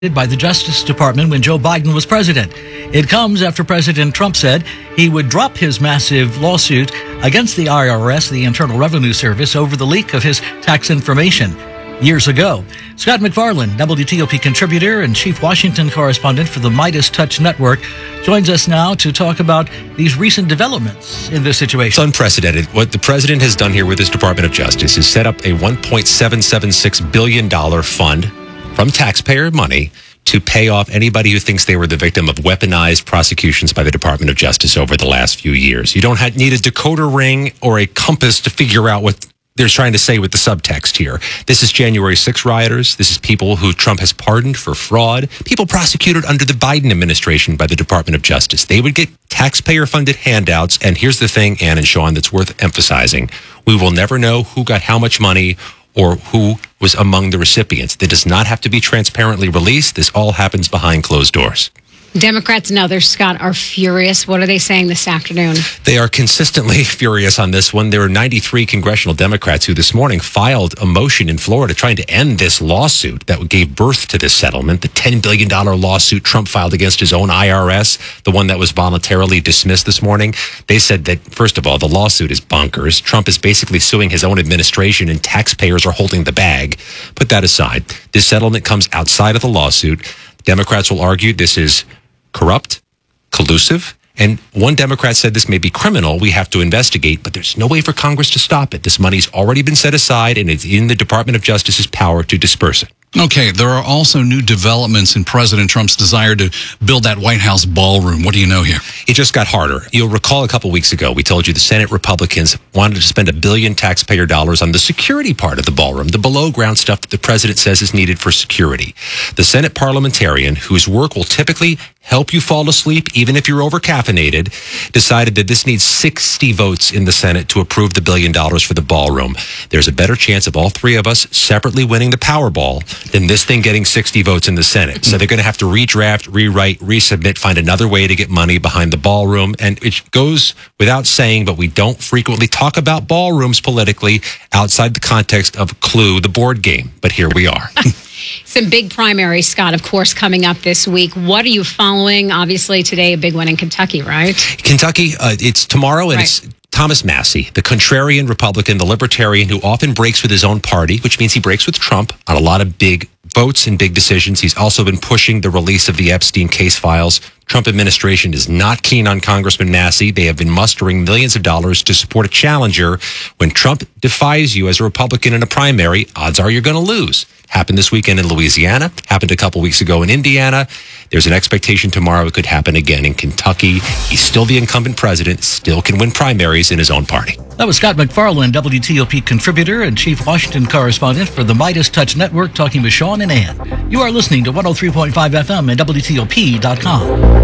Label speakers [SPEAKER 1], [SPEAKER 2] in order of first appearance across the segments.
[SPEAKER 1] by the Justice Department when Joe Biden was president. It comes after President Trump said he would drop his massive lawsuit against the IRS, the Internal Revenue Service, over the leak of his tax information years ago. Scott MacFarlane, WTOP contributor and chief Washington correspondent for the MeidasTouch Network, joins us now to talk about these recent developments in this situation.
[SPEAKER 2] It's unprecedented. What the president has done here with his Department of Justice is set up a $1.776 billion fund from taxpayer money to pay off anybody who thinks they were the victim of weaponized prosecutions by the Department of Justice over the last few years. You don't need a decoder ring or a compass to figure out what they're trying to say with the subtext here. This is January 6 rioters. This is people who Trump has pardoned for fraud. People prosecuted under the Biden administration by the Department of Justice. They would get taxpayer-funded handouts. And here's the thing, Ann and Sean, that's worth emphasizing. We will never know who got how much money or who was among the recipients. That does not have to be transparently released. This all happens behind closed doors.
[SPEAKER 3] Democrats and others, Scott, are furious. What are they saying this afternoon?
[SPEAKER 2] They are consistently furious on this one. There are 93 congressional Democrats who this morning filed a motion in Florida trying to end this lawsuit that gave birth to this settlement, the $10 billion lawsuit Trump filed against his own IRS, the one that was voluntarily dismissed this morning. They said that, first of all, the lawsuit is bonkers. Trump is basically suing his own administration and taxpayers are holding the bag. Put that aside. This settlement comes outside of the lawsuit. Democrats will argue this is corrupt, collusive, and one Democrat said this may be criminal. We have to investigate, but there's no way for Congress to stop it. This money's already been set aside, and it's in the Department of Justice's power to disperse it.
[SPEAKER 4] Okay, there are also new developments in President Trump's desire to build that White House ballroom. What do you know here?
[SPEAKER 2] It just got harder. You'll recall a couple weeks ago, we told you the Senate Republicans wanted to spend $1 billion taxpayer dollars on the security part of the ballroom, the below ground stuff that the president says is needed for security. The Senate parliamentarian, whose work will typically help you fall asleep even if you're over-caffeinated, decided that this needs 60 votes in the Senate to approve the $1 billion for the ballroom. There's a better chance of all three of us separately winning the Powerball than this thing getting 60 votes in the Senate. So they're going to have to redraft, rewrite, resubmit, find another way to get money behind the ballroom. And it goes without saying, but we don't frequently talk about ballrooms politically outside the context of Clue, the board game. But here we are.
[SPEAKER 3] Some big primaries, Scott, of course, coming up this week. What are you following? Obviously, today, a big one in Kentucky, right?
[SPEAKER 2] Kentucky, it's tomorrow, and it's Thomas Massie, the contrarian Republican, the libertarian who often breaks with his own party, which means he breaks with Trump on a lot of big votes and big decisions. He's also been pushing the release of the Epstein case files. Trump administration is not keen on Congressman Massie. They have been mustering millions of dollars to support a challenger. When Trump defies you as a Republican in a primary, odds are you're going to lose. Happened this weekend in Louisiana, happened a couple weeks ago in Indiana. There's an expectation tomorrow it could happen again in Kentucky. He's still the incumbent president, still can win primaries in his own party.
[SPEAKER 1] That was Scott MacFarlane, WTOP contributor and chief Washington correspondent for the MeidasTouch Network, talking with Sean and Ann. You are listening to 103.5 FM and WTOP.com.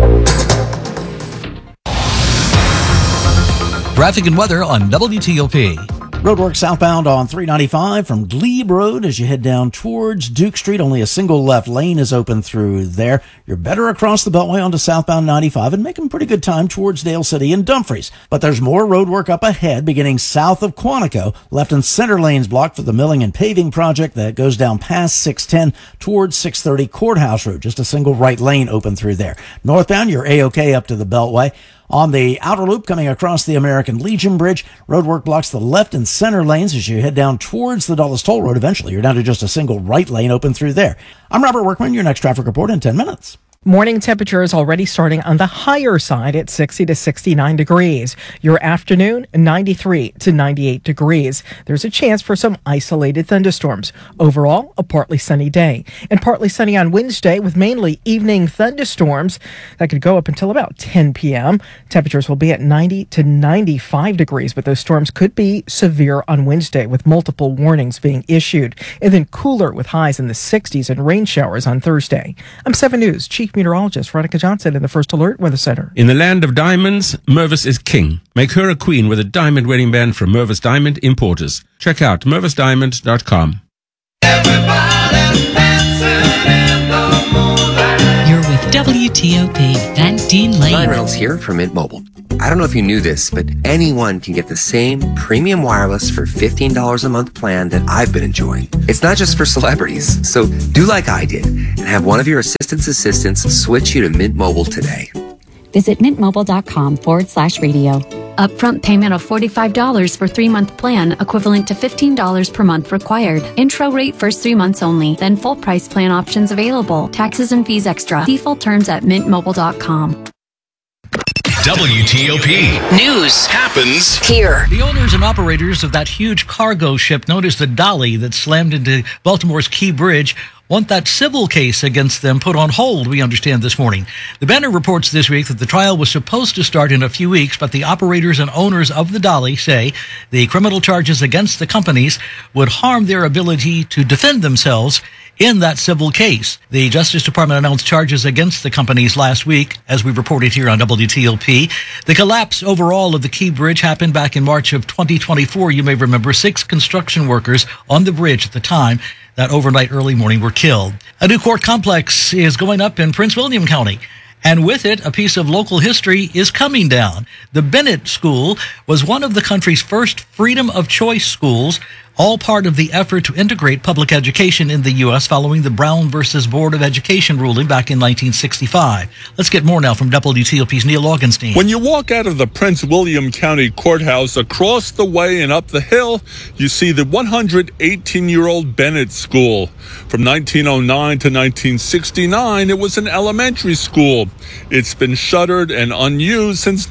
[SPEAKER 1] Traffic and weather on WTOP.
[SPEAKER 5] Roadwork southbound on 395 from Glebe Road as you head down towards Duke Street. Only a single left lane is open through there. You're better across the Beltway onto southbound 95 and making pretty good time towards Dale City and Dumfries. But there's more roadwork up ahead beginning south of Quantico. Left and center lanes blocked for the milling and paving project that goes down past 610 towards 630 Courthouse Road. Just a single right lane open through there. Northbound, you're A-OK up to the Beltway. On the outer loop coming across the American Legion Bridge, roadwork blocks the left and center lanes as you head down towards the Dulles Toll Road. Eventually, you're down to just a single right lane open through there. I'm Robert Workman, your next traffic report in 10 minutes.
[SPEAKER 6] Morning temperature is already starting on the higher side at 60 to 69 degrees. Your afternoon, 93 to 98 degrees. There's a chance for some isolated thunderstorms. Overall, a partly sunny day. And partly sunny on Wednesday with mainly evening thunderstorms that could go up until about 10 p.m. Temperatures will be at 90 to 95 degrees, but those storms could be severe on Wednesday with multiple warnings being issued. And then cooler with highs in the 60s and rain showers on Thursday. I'm 7 News Chief Meteorologist Veronica Johnson in the First Alert Weather Center.
[SPEAKER 7] In the land of diamonds, Mervis is king. Make her a queen with a diamond wedding band from Mervis Diamond Importers. Check out mervisdiamond.com.
[SPEAKER 8] You're with WTOP, Van Dean Lane.
[SPEAKER 9] Ryan Reynolds here from Mint Mobile.
[SPEAKER 8] I don't know if you knew this, but anyone can get the same premium wireless for $15 a month plan that I've been enjoying. It's not just for celebrities. So do like I did and have one of your assistants switch you to Mint Mobile today.
[SPEAKER 9] Visit mintmobile.com/radio. Upfront payment of $45 for 3-month plan, equivalent to $15 per month required. Intro rate first 3 months only, then full price plan options available. Taxes and fees extra. Default terms at mintmobile.com.
[SPEAKER 10] WTOP News happens here.
[SPEAKER 1] The owners and operators of that huge cargo ship known as the Dolly that slammed into Baltimore's Key Bridge want that civil case against them put on hold, we understand this morning. The Banner reports this week that the trial was supposed to start in a few weeks, but the operators and owners of the Dolly say the criminal charges against the companies would harm their ability to defend themselves in that civil case. The Justice Department announced charges against the companies last week, as we reported here on WTOP. The collapse overall of the Key Bridge happened back in March of 2024. You may remember 6 construction workers on the bridge at the time that overnight early morning were killed. A new court complex is going up in Prince William County, and with it, a piece of local history is coming down. The Bennett School was one of the country's first freedom of choice schools, all part of the effort to integrate public education in the U.S. following the Brown versus Board of Education ruling back in 1965. Let's get more now from WTOP's Neil Augenstein.
[SPEAKER 11] When you walk out of the Prince William County Courthouse, across the way and up the hill, you see the 118-year-old Bennett School. From 1909 to 1969, it was an elementary school. It's been shuttered and unused since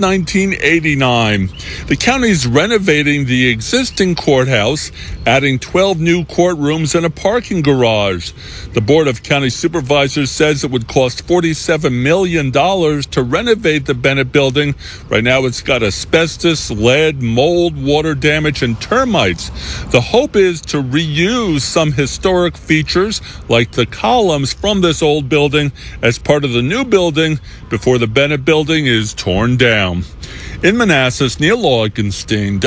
[SPEAKER 11] 1989. The county's renovating the existing courthouse, adding 12 new courtrooms and a parking garage. The Board of County Supervisors says it would cost $47 million to renovate the Bennett building. Right now it's got asbestos, lead, mold, water damage, and termites. The hope is to reuse some historic features like the columns from this old building as part of the new building before the Bennett building is torn down. In Manassas, Neil Augenstein,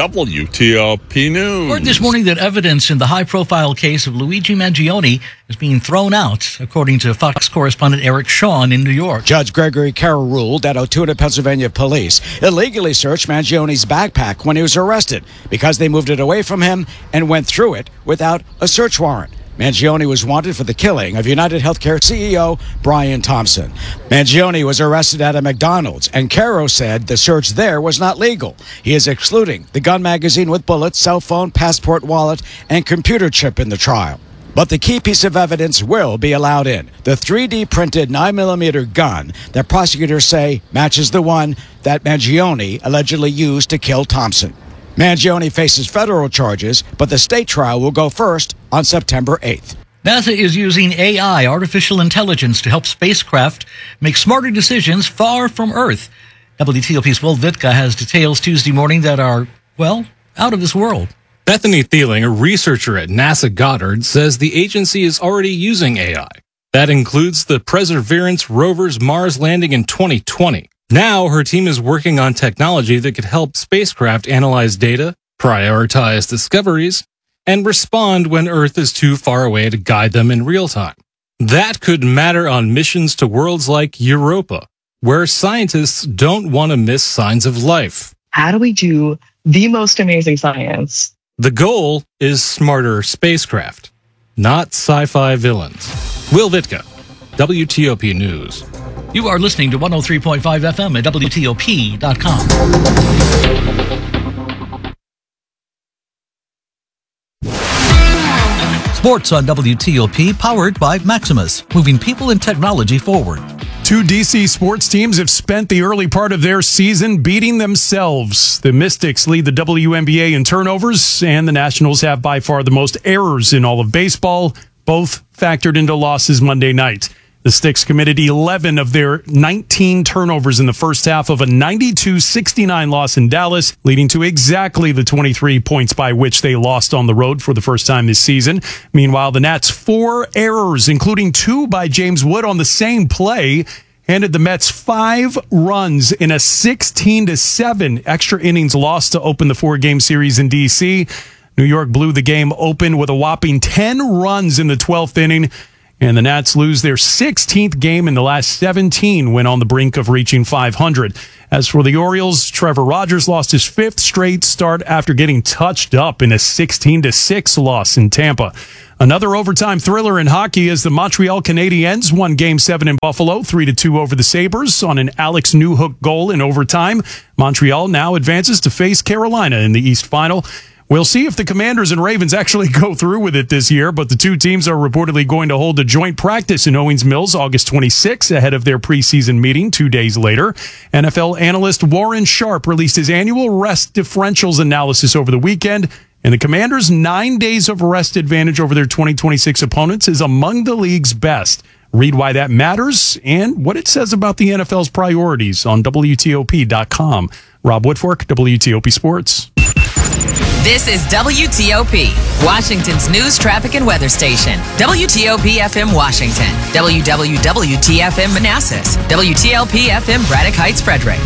[SPEAKER 11] WTOP News.
[SPEAKER 1] Word this morning that evidence in the high-profile case of Luigi Mangione is being thrown out, according to Fox correspondent Eric Shawn in New York.
[SPEAKER 12] Judge Gregory Carroll ruled that Altoona, Pennsylvania police illegally searched Mangione's backpack when he was arrested because they moved it away from him and went through it without a search warrant. Mangione was wanted for the killing of United Healthcare CEO Brian Thompson. Mangione was arrested at a McDonald's, and Caro said the search there was not legal. He is excluding the gun magazine with bullets, cell phone, passport, wallet, and computer chip in the trial. But the key piece of evidence will be allowed in. The 3D printed 9mm gun that prosecutors say matches the one that Mangione allegedly used to kill Thompson. Mangione faces federal charges, but the state trial will go first on September 8th.
[SPEAKER 1] NASA is using AI, artificial intelligence, to help spacecraft make smarter decisions far from Earth. WTOP's Will Vitka has details Tuesday morning that are, well, out of this world.
[SPEAKER 13] Bethany Thieling, a researcher at NASA Goddard, says the agency is already using AI. That includes the Perseverance rover's Mars landing in 2020. Now, her team is working on technology that could help spacecraft analyze data, prioritize discoveries, and respond when Earth is too far away to guide them in real time. That could matter on missions to worlds like Europa, where scientists don't want to miss signs of life.
[SPEAKER 14] How do we do the most amazing science?
[SPEAKER 13] The goal is smarter spacecraft, not sci-fi villains. Will Vitka, WTOP News.
[SPEAKER 1] You are listening to 103.5 FM at WTOP.com. Sports on WTOP, powered by Maximus, moving people and technology forward.
[SPEAKER 15] 2 DC sports teams have spent the early part of their season beating themselves. The Mystics lead the WNBA in turnovers, and the Nationals have by far the most errors in all of baseball, both factored into losses Monday night. The Sticks committed 11 of their 19 turnovers in the first half of a 92-69 loss in Dallas, leading to exactly the 23 points by which they lost on the road for the first time this season. Meanwhile, the Nats' 4 errors, including 2 by James Wood on the same play, handed the Mets 5 runs in a 16-7 extra innings loss to open the 4-game series in D.C. New York blew the game open with a whopping 10 runs in the 12th inning, And the Nats lose their 16th game in the last 17 when on the brink of reaching 500. As for the Orioles, Trevor Rogers lost his 5th straight start after getting touched up in a 16-6 loss in Tampa. Another overtime thriller in hockey as the Montreal Canadiens won Game 7 in Buffalo, 3-2 over the Sabres on an Alex Newhook goal in overtime. Montreal now advances to face Carolina in the East Final. We'll see if the Commanders and Ravens actually go through with it this year, but the two teams are reportedly going to hold a joint practice in Owings Mills August 26 ahead of their preseason meeting 2 days later. NFL analyst Warren Sharp released his annual rest differentials analysis over the weekend, and the Commanders' 9 days of rest advantage over their 2026 opponents is among the league's best. Read why that matters and what it says about the NFL's priorities on WTOP.com. Rob Woodfork, WTOP Sports.
[SPEAKER 16] This is WTOP, Washington's news, traffic, and weather station. WTOP FM Washington, WWWT-FM Manassas, WTLP-FM Braddock Heights, Frederick.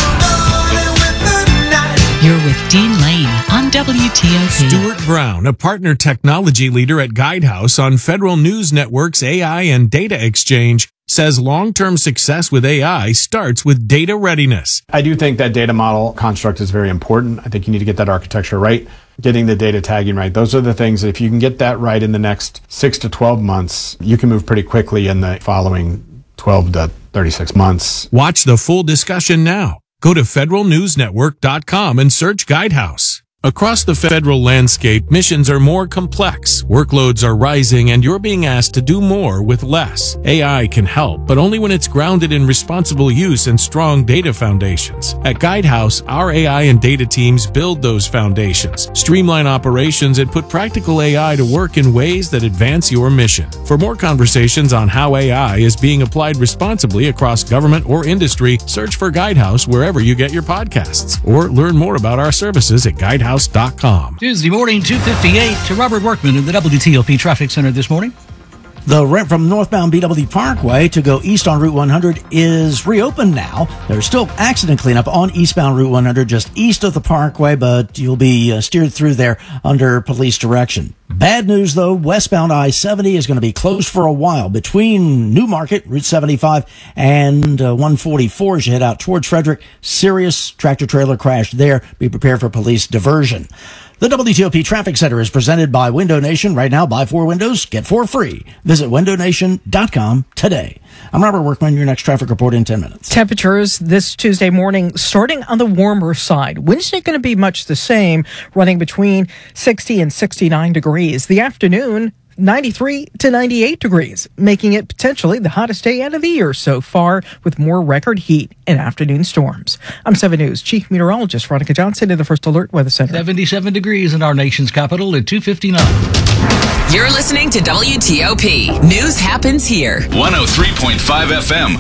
[SPEAKER 17] You're with Dean Lane on WTOP.
[SPEAKER 18] Stuart Brown, a partner technology leader at Guidehouse on Federal News Network's AI and data exchange, says long-term success with AI starts with data readiness.
[SPEAKER 19] I do think that data model construct is very important. I think you need to get that architecture right, getting the data tagging right. Those are the things that if you can get that right in the next 6 to 12 months, you can move pretty quickly in the following 12 to 36 months.
[SPEAKER 18] Watch the full discussion now. Go to federalnewsnetwork.com and search Guidehouse. Across the federal landscape, missions are more complex, workloads are rising, and you're being asked to do more with less. AI can help, but only when it's grounded in responsible use and strong data foundations. At Guidehouse, our AI and data teams build those foundations, streamline operations, and put practical AI to work in ways that advance your mission. For more conversations on how AI is being applied responsibly across government or industry, search for Guidehouse wherever you get your podcasts, or learn more about our services at Guidehouse.com.
[SPEAKER 1] Tuesday morning, 2:58 to Robert Workman in the WTOP Traffic Center this morning.
[SPEAKER 5] The ramp from northbound BW Parkway to go east on Route 100 is reopened now. There's still accident cleanup on eastbound Route 100 just east of the Parkway, but you'll be steered through there under police direction. Bad news, though, westbound I-70 is going to be closed for a while between Newmarket, Route 75, and 144 as you head out towards Frederick. Serious tractor-trailer crash there. Be prepared for police diversion. The WTOP Traffic Center is presented by Window Nation. Right now, buy 4 windows, get 4 free. Visit windownation.com today. I'm Robert Workman, your next traffic report in 10 minutes.
[SPEAKER 6] Temperatures this Tuesday morning starting on the warmer side. Wednesday going to be much the same, running between 60 and 69 degrees. The afternoon, 93 to 98 degrees, making it potentially the hottest day out of the year so far, with more record heat and afternoon storms. I'm 7 News Chief Meteorologist Veronica Johnson in the First Alert Weather Center.
[SPEAKER 1] 77 degrees in our nation's capital at 2:59.
[SPEAKER 16] You're listening to WTOP. News happens here.
[SPEAKER 20] 103.5 FM,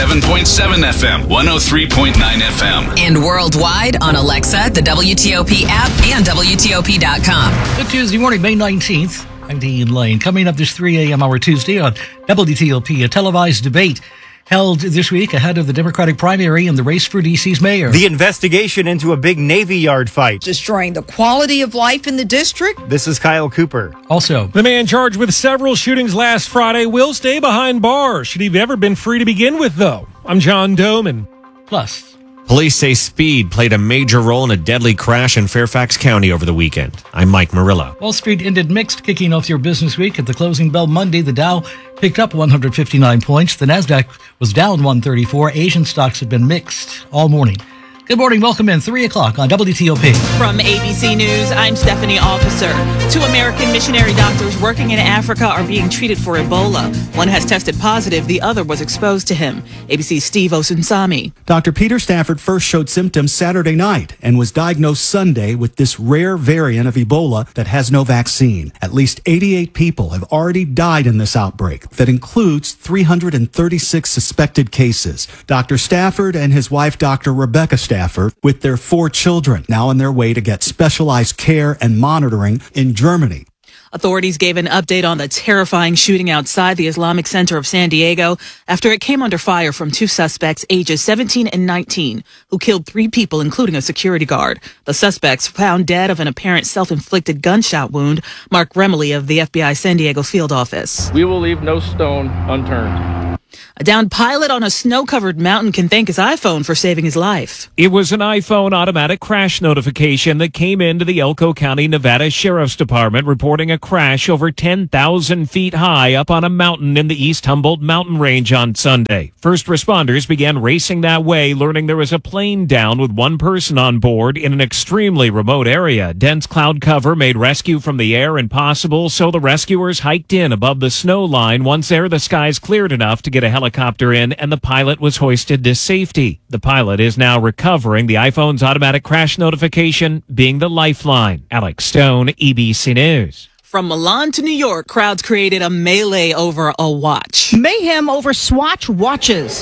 [SPEAKER 20] 107.7 FM, 103.9 FM.
[SPEAKER 16] And worldwide on Alexa, the WTOP app, and WTOP.com.
[SPEAKER 1] Good Tuesday morning, May 19th. I'm Dean Lane. Coming up this 3 a.m. hour Tuesday on WTOP, a televised debate held this week ahead of the Democratic primary in the race for D.C.'s mayor.
[SPEAKER 21] The investigation into a big Navy Yard fight.
[SPEAKER 22] Destroying the quality of life in the district.
[SPEAKER 21] This is Kyle Cooper.
[SPEAKER 1] Also,
[SPEAKER 23] the man charged with several shootings last Friday will stay behind bars. Should he have ever been free to begin with, though? I'm John Doman.
[SPEAKER 1] Plus,
[SPEAKER 24] police say speed played a major role in a deadly crash in Fairfax County over the weekend. I'm Mike Murillo.
[SPEAKER 1] Wall Street ended mixed, kicking off your business week. At the closing bell Monday, the Dow picked up 159 points. The Nasdaq was down 134. Asian stocks have been mixed all morning. Good morning. Welcome in 3 o'clock on WTOP.
[SPEAKER 25] From ABC News, I'm Stephanie Officer. 2 American missionary doctors working in Africa are being treated for Ebola. One has tested positive. The other was exposed to him. ABC's Steve Osunsami.
[SPEAKER 26] Dr. Peter Stafford first showed symptoms Saturday night and was diagnosed Sunday with this rare variant of Ebola that has no vaccine. At least 88 people have already died in this outbreak. That includes 336 suspected cases. Dr. Stafford and his wife, Dr. Rebecca Stafford, with their 4 children, now on their way to get specialized care and monitoring in Germany.
[SPEAKER 25] Authorities gave an update on the terrifying shooting outside the Islamic Center of San Diego after it came under fire from two suspects ages 17 and 19 who killed 3 people, including a security guard. The suspects found dead of an apparent self-inflicted gunshot wound. Mark Remley of the FBI San Diego field office.
[SPEAKER 2] We will leave no stone unturned.
[SPEAKER 25] A downed pilot on a snow-covered mountain can thank his iPhone for saving his life.
[SPEAKER 3] It was an iPhone automatic crash notification that came into the Elko County, Nevada Sheriff's Department reporting a crash over 10,000 feet high up on a mountain in the East Humboldt mountain range on Sunday. First responders began racing that way, learning there was a plane down with one person on board in an extremely remote area. Dense cloud cover made rescue from the air impossible, so the rescuers hiked in above the snow line. Once there, the skies cleared enough to get a helicopter in, and the pilot was hoisted to safety. The pilot is now recovering, the iPhone's automatic crash notification being the lifeline. Alex Stone, EBC News.
[SPEAKER 25] From Milan to New York, crowds created a melee over a watch.
[SPEAKER 22] Mayhem over Swatch watches.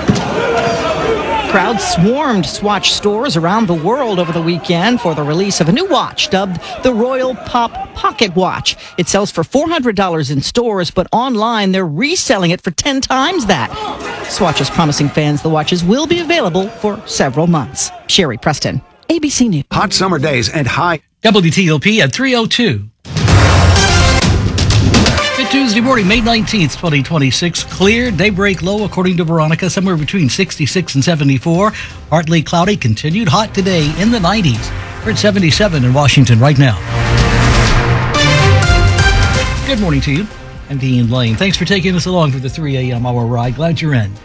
[SPEAKER 22] Crowds swarmed Swatch stores around the world over the weekend for the release of a new watch dubbed the Royal Pop Pocket Watch. It sells for $400 in stores, but online they're reselling it for 10 times that. Swatch is promising fans the watches will be available for several months. Sherry Preston, ABC News.
[SPEAKER 4] Hot summer days and high.
[SPEAKER 1] WTOP at 3:02. Good Tuesday morning, May 19th, 2026. Clear, daybreak low, according to Veronica, somewhere between 66 and 74. Partly cloudy, continued hot today in the 90s. We're at 77 in Washington right now. Good morning to you. I'm Dean Lane. Thanks for taking us along for the 3 a.m. hour ride. Glad you're in.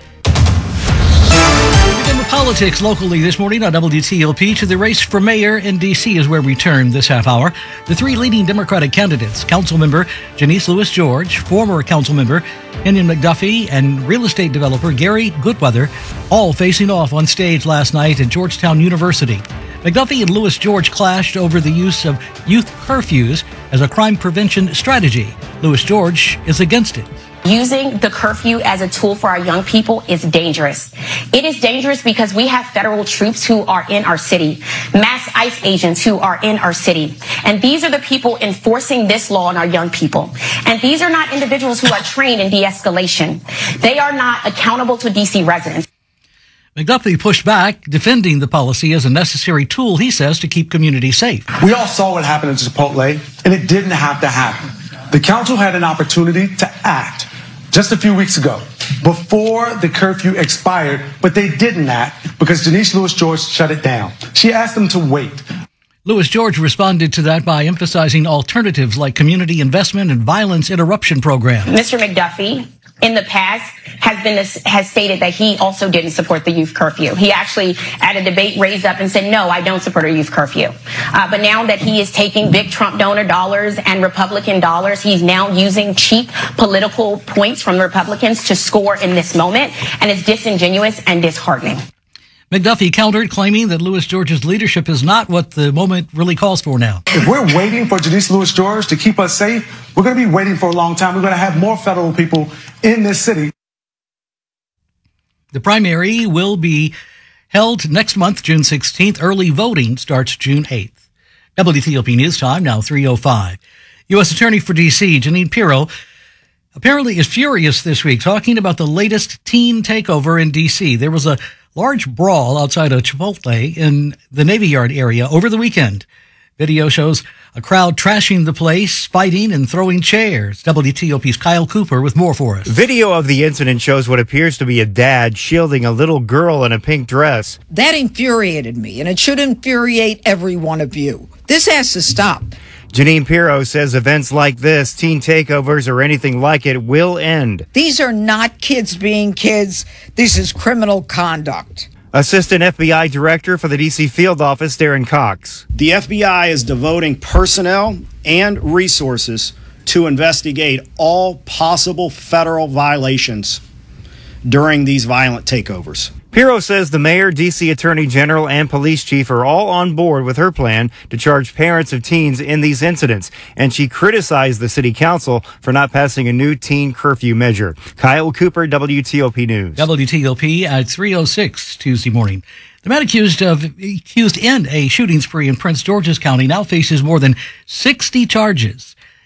[SPEAKER 1] We begin with politics locally this morning on WTOP. To the race for mayor in D.C. is where we turn this half hour. The 3 leading Democratic candidates, Councilmember Janice Lewis-George, former Councilmember Kenyon McDuffie, and real estate developer Gary Goodweather, all facing off on stage last night at Georgetown University. McDuffie and Lewis-George clashed over the use of youth curfews as a crime prevention strategy. Lewis-George is against it.
[SPEAKER 7] Using the curfew as a tool for our young people is dangerous. It is dangerous because we have federal troops who are in our city, mass ICE agents who are in our city. And these are the people enforcing this law on our young people. And these are not individuals who are trained in de-escalation. They are not accountable to D.C. residents.
[SPEAKER 1] McDuffie pushed back, defending the policy as a necessary tool, he says, to keep communities safe.
[SPEAKER 8] We all saw what happened at Chipotle, and it didn't have to happen. The council had an opportunity to act just a few weeks ago, before the curfew expired, but they didn't act because Janice Lewis-George shut it down. She asked them to wait.
[SPEAKER 1] Lewis-George responded to that by emphasizing alternatives like community investment and violence interruption programs.
[SPEAKER 7] Mr. McDuffie, in the past, has stated that he also didn't support the youth curfew. He actually, at a debate, raised up and said, no, I don't support a youth curfew. But now that he is taking big Trump donor dollars and Republican dollars, he's now using cheap political points from Republicans to score in this moment, and it's disingenuous and disheartening.
[SPEAKER 1] McDuffie countered, claiming that Lewis-George's leadership is not what the moment really calls for now.
[SPEAKER 8] If we're waiting for Janice Lewis-George to keep us safe, we're going to be waiting for a long time. We're going to have more federal people in this city.
[SPEAKER 1] The primary will be held next month, June 16th. Early voting starts June 8th. WTOP News Time, now 3:05. U.S. Attorney for D.C., Jeanine Pirro, apparently is furious this week, talking about the latest teen takeover in D.C. There was a large brawl outside of Chipotle in the Navy Yard area over the weekend. Video shows a crowd trashing the place, fighting and throwing chairs. WTOP's Kyle Cooper with more for us.
[SPEAKER 21] Video of the incident shows what appears to be a dad shielding a little girl in a pink dress.
[SPEAKER 22] That infuriated me, and it should infuriate every one of you. This has to stop.
[SPEAKER 21] Jeanine Pirro says events like this, teen takeovers or anything like it, will end.
[SPEAKER 22] These are not kids being kids. This is criminal conduct.
[SPEAKER 21] Assistant FBI Director for the D.C. Field Office, Darren Cox.
[SPEAKER 9] The FBI is devoting personnel and resources to investigate all possible federal violations during these violent takeovers.
[SPEAKER 21] Pirro says the mayor, D.C. Attorney General, and police chief are all on board with her plan to charge parents of teens in these incidents, and she criticized the city council for not passing a new teen curfew measure. Kyle Cooper, WTOP News.
[SPEAKER 1] WTOP at 3:06 Tuesday morning. The man accused in a shooting spree in Prince George's County now faces more than 60 charges.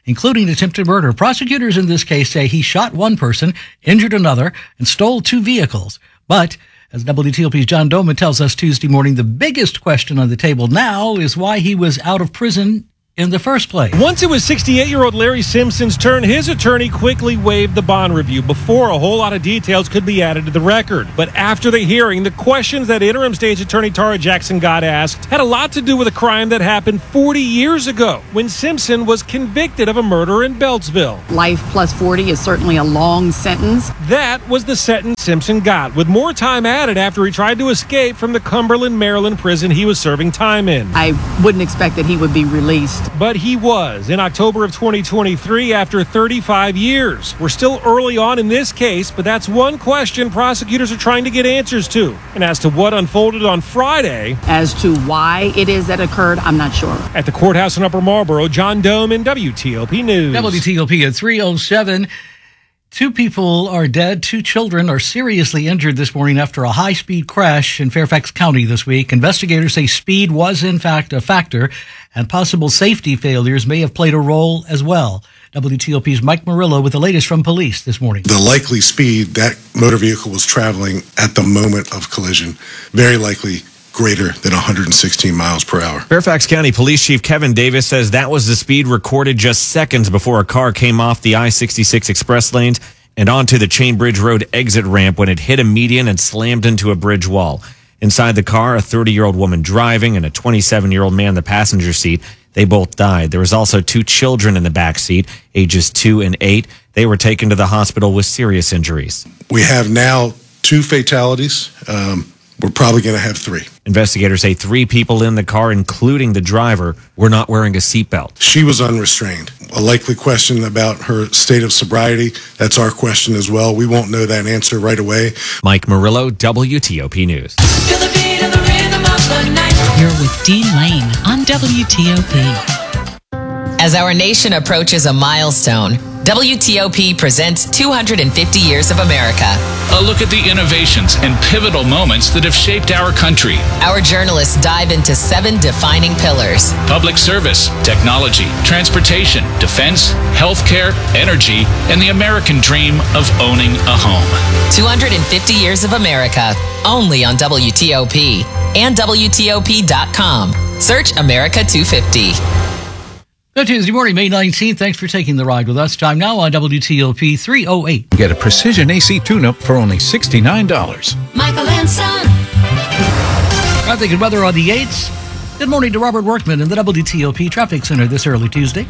[SPEAKER 1] including attempted murder. Prosecutors in this case say he shot one person, injured another, and stole two vehicles. But as WTOP's John Domen tells us Tuesday morning, the biggest question on the table now is why he was out of prison in the first place.
[SPEAKER 23] Once it was 68-year-old Larry Simpson's turn, his attorney quickly waived the bond review before a whole lot of details could be added to the record. But after the hearing, the questions that interim state attorney Tara Jackson Gott asked had a lot to do with a crime that happened 40 years ago when Simpson was convicted of a murder in Beltsville.
[SPEAKER 4] Life plus 40 is certainly a long sentence.
[SPEAKER 23] That was the sentence Simpson got, with more time added after he tried to escape from the Cumberland, Maryland prison he was serving time in.
[SPEAKER 4] I wouldn't expect that he would be released.
[SPEAKER 23] But he was in October of 2023 after 35 years. We're still early on in this case, but that's one question prosecutors are trying to get answers to. And as to what unfolded on Friday,
[SPEAKER 4] as to why it is that occurred, I'm not sure.
[SPEAKER 23] At the courthouse in Upper Marlboro, John Domen, WTOP News.
[SPEAKER 1] WTOP at 3:07. Two people are dead. Two children are seriously injured this morning after a high-speed crash in Fairfax County this week. Investigators say speed was, in fact, a factor, and possible safety failures may have played a role as well. WTOP's Mike Murillo with the latest from police this morning.
[SPEAKER 10] The likely speed that motor vehicle was traveling at the moment of collision, very likely greater than 116 miles per hour.
[SPEAKER 24] Fairfax County Police Chief Kevin Davis says that was the speed recorded just seconds before a car came off the I-66 express lanes and onto the Chain Bridge Road exit ramp when it hit a median and slammed into a bridge wall. Inside the car, a 30-year-old woman driving and a 27-year-old man in the passenger seat. They both died. There was also two children in the back seat, ages 2 and 8. They were taken to the hospital with serious injuries.
[SPEAKER 10] We have now 2 fatalities. We're probably going to have 3.
[SPEAKER 24] Investigators say 3 people in the car, including the driver, were not wearing a seatbelt.
[SPEAKER 10] She was unrestrained. A likely question about her state of sobriety, that's our question as well. We won't know that answer right away.
[SPEAKER 24] Mike Murillo, WTOP News.
[SPEAKER 17] Feel the beat of the rhythm of the night. You're with Dean Lane on WTOP.
[SPEAKER 16] As our nation approaches a milestone, WTOP presents 250 Years of America.
[SPEAKER 20] A look at the innovations and pivotal moments that have shaped our country.
[SPEAKER 16] Our journalists dive into 7 defining pillars:
[SPEAKER 20] public service, technology, transportation, defense, healthcare, energy, and the American dream of owning a home.
[SPEAKER 16] 250 Years of America, only on WTOP and WTOP.com. Search America 250.
[SPEAKER 1] Good Tuesday morning, May 19th. Thanks for taking the ride with us. Time now on WTOP 3:08.
[SPEAKER 11] Get a precision AC tune-up for only $69.
[SPEAKER 17] Michael and Son.
[SPEAKER 1] Traffic and weather on the 8s. Good morning to Robert Workman in the WTOP Traffic Center this early Tuesday.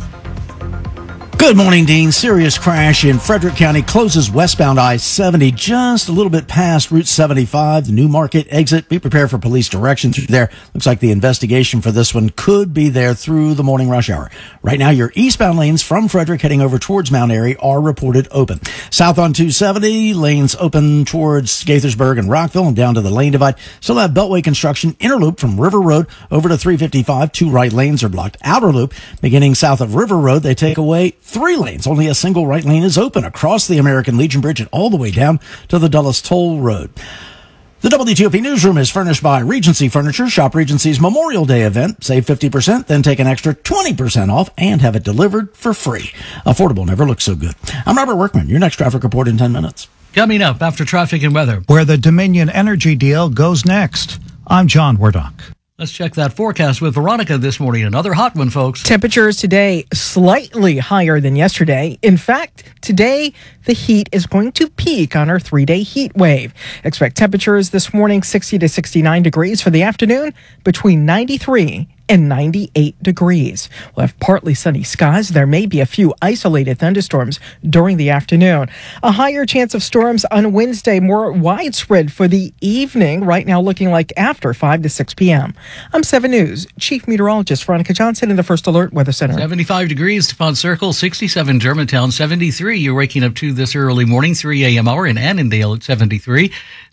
[SPEAKER 5] Good morning, Dean. Serious crash in Frederick County closes westbound I-70 just a little bit past Route 75, the New Market exit. Be prepared for police direction through there. Looks like the investigation for this one could be there through the morning rush hour. Right now, your eastbound lanes from Frederick heading over towards Mount Airy are reported open. South on 270, lanes open towards Gaithersburg and Rockville and down to the lane divide. Still have Beltway construction. Interloop from River Road over to 355. 2 right lanes are blocked. Outer loop beginning south of River Road. They take away 3 lanes. Only a single right lane is open across the American Legion Bridge and all the way down to the Dulles Toll Road. The WTOP Newsroom is furnished by Regency Furniture. Shop Regency's Memorial Day event. Save 50%, then take an extra 20% off and have it delivered for free. Affordable never looks so good. I'm Robert Workman. Your next traffic report in 10 minutes.
[SPEAKER 1] Coming up after traffic and weather.
[SPEAKER 26] Where the Dominion Energy deal goes next. I'm John Wardock.
[SPEAKER 1] Let's check that forecast with Veronica this morning. Another hot one, folks.
[SPEAKER 6] Temperatures today slightly higher than yesterday. In fact, today the heat is going to peak on our 3-day heat wave. Expect temperatures this morning 60 to 69 degrees. For the afternoon, between 93 and 98 degrees. We'll have partly sunny skies. There may be a few isolated thunderstorms during the afternoon. A higher chance of storms on Wednesday, more widespread for the evening. Right now looking like after 5 to 6 p.m. I'm 7 News Chief Meteorologist Veronica Johnson in the First Alert Weather Center.
[SPEAKER 1] 75 degrees DuPont Circle, 67 Germantown, 73 you're waking up to this early morning, 3 a.m. hour in Annandale at 73.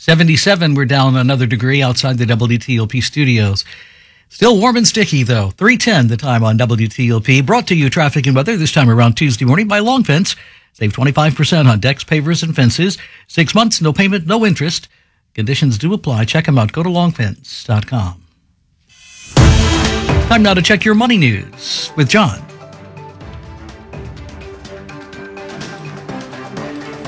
[SPEAKER 1] 77 we're down another degree outside the WTOP studios. Still warm and sticky, though. 3:10 the time on WTOP. Brought to you traffic and weather this time around Tuesday morning by Long Fence. Save 25% on decks, pavers, and fences. 6 months, no payment, no interest. Conditions do apply. Check them out. Go to longfence.com. Time now to check your money news with John.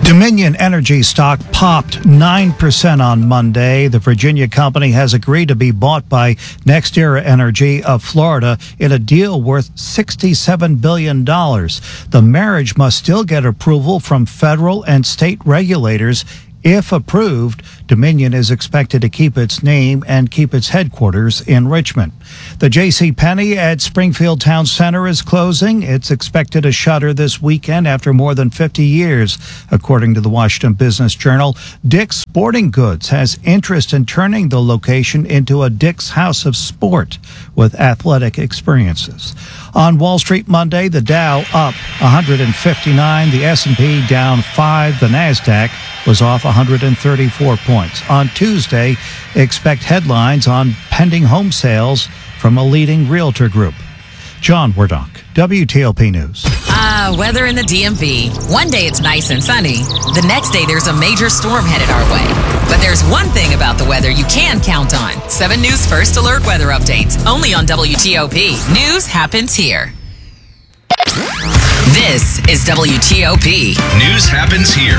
[SPEAKER 12] Dominion Energy stock popped 9% on Monday. The Virginia company has agreed to be bought by NextEra Energy of Florida in a deal worth $67 billion. The marriage must still get approval from federal and state regulators. If approved, Dominion is expected to keep its name and keep its headquarters in Richmond. The JCPenney at Springfield Town Center is closing. It's expected to shutter this weekend after more than 50 years. According to the Washington Business Journal, Dick's Sporting Goods has interest in turning the location into a Dick's House of Sport with athletic experiences. On Wall Street Monday, the Dow up 159, the S&P down 5, the NASDAQ was off 134 points. On Tuesday, expect headlines on pending home sales from a leading realtor group. John Wardock, WTOP News.
[SPEAKER 16] Weather in the DMV. One day it's nice and sunny. The next day there's a major storm headed our way. But there's one thing about the weather you can count on. 7 News First Alert weather updates. Only on WTOP. News happens here. This is WTOP.
[SPEAKER 20] News happens here.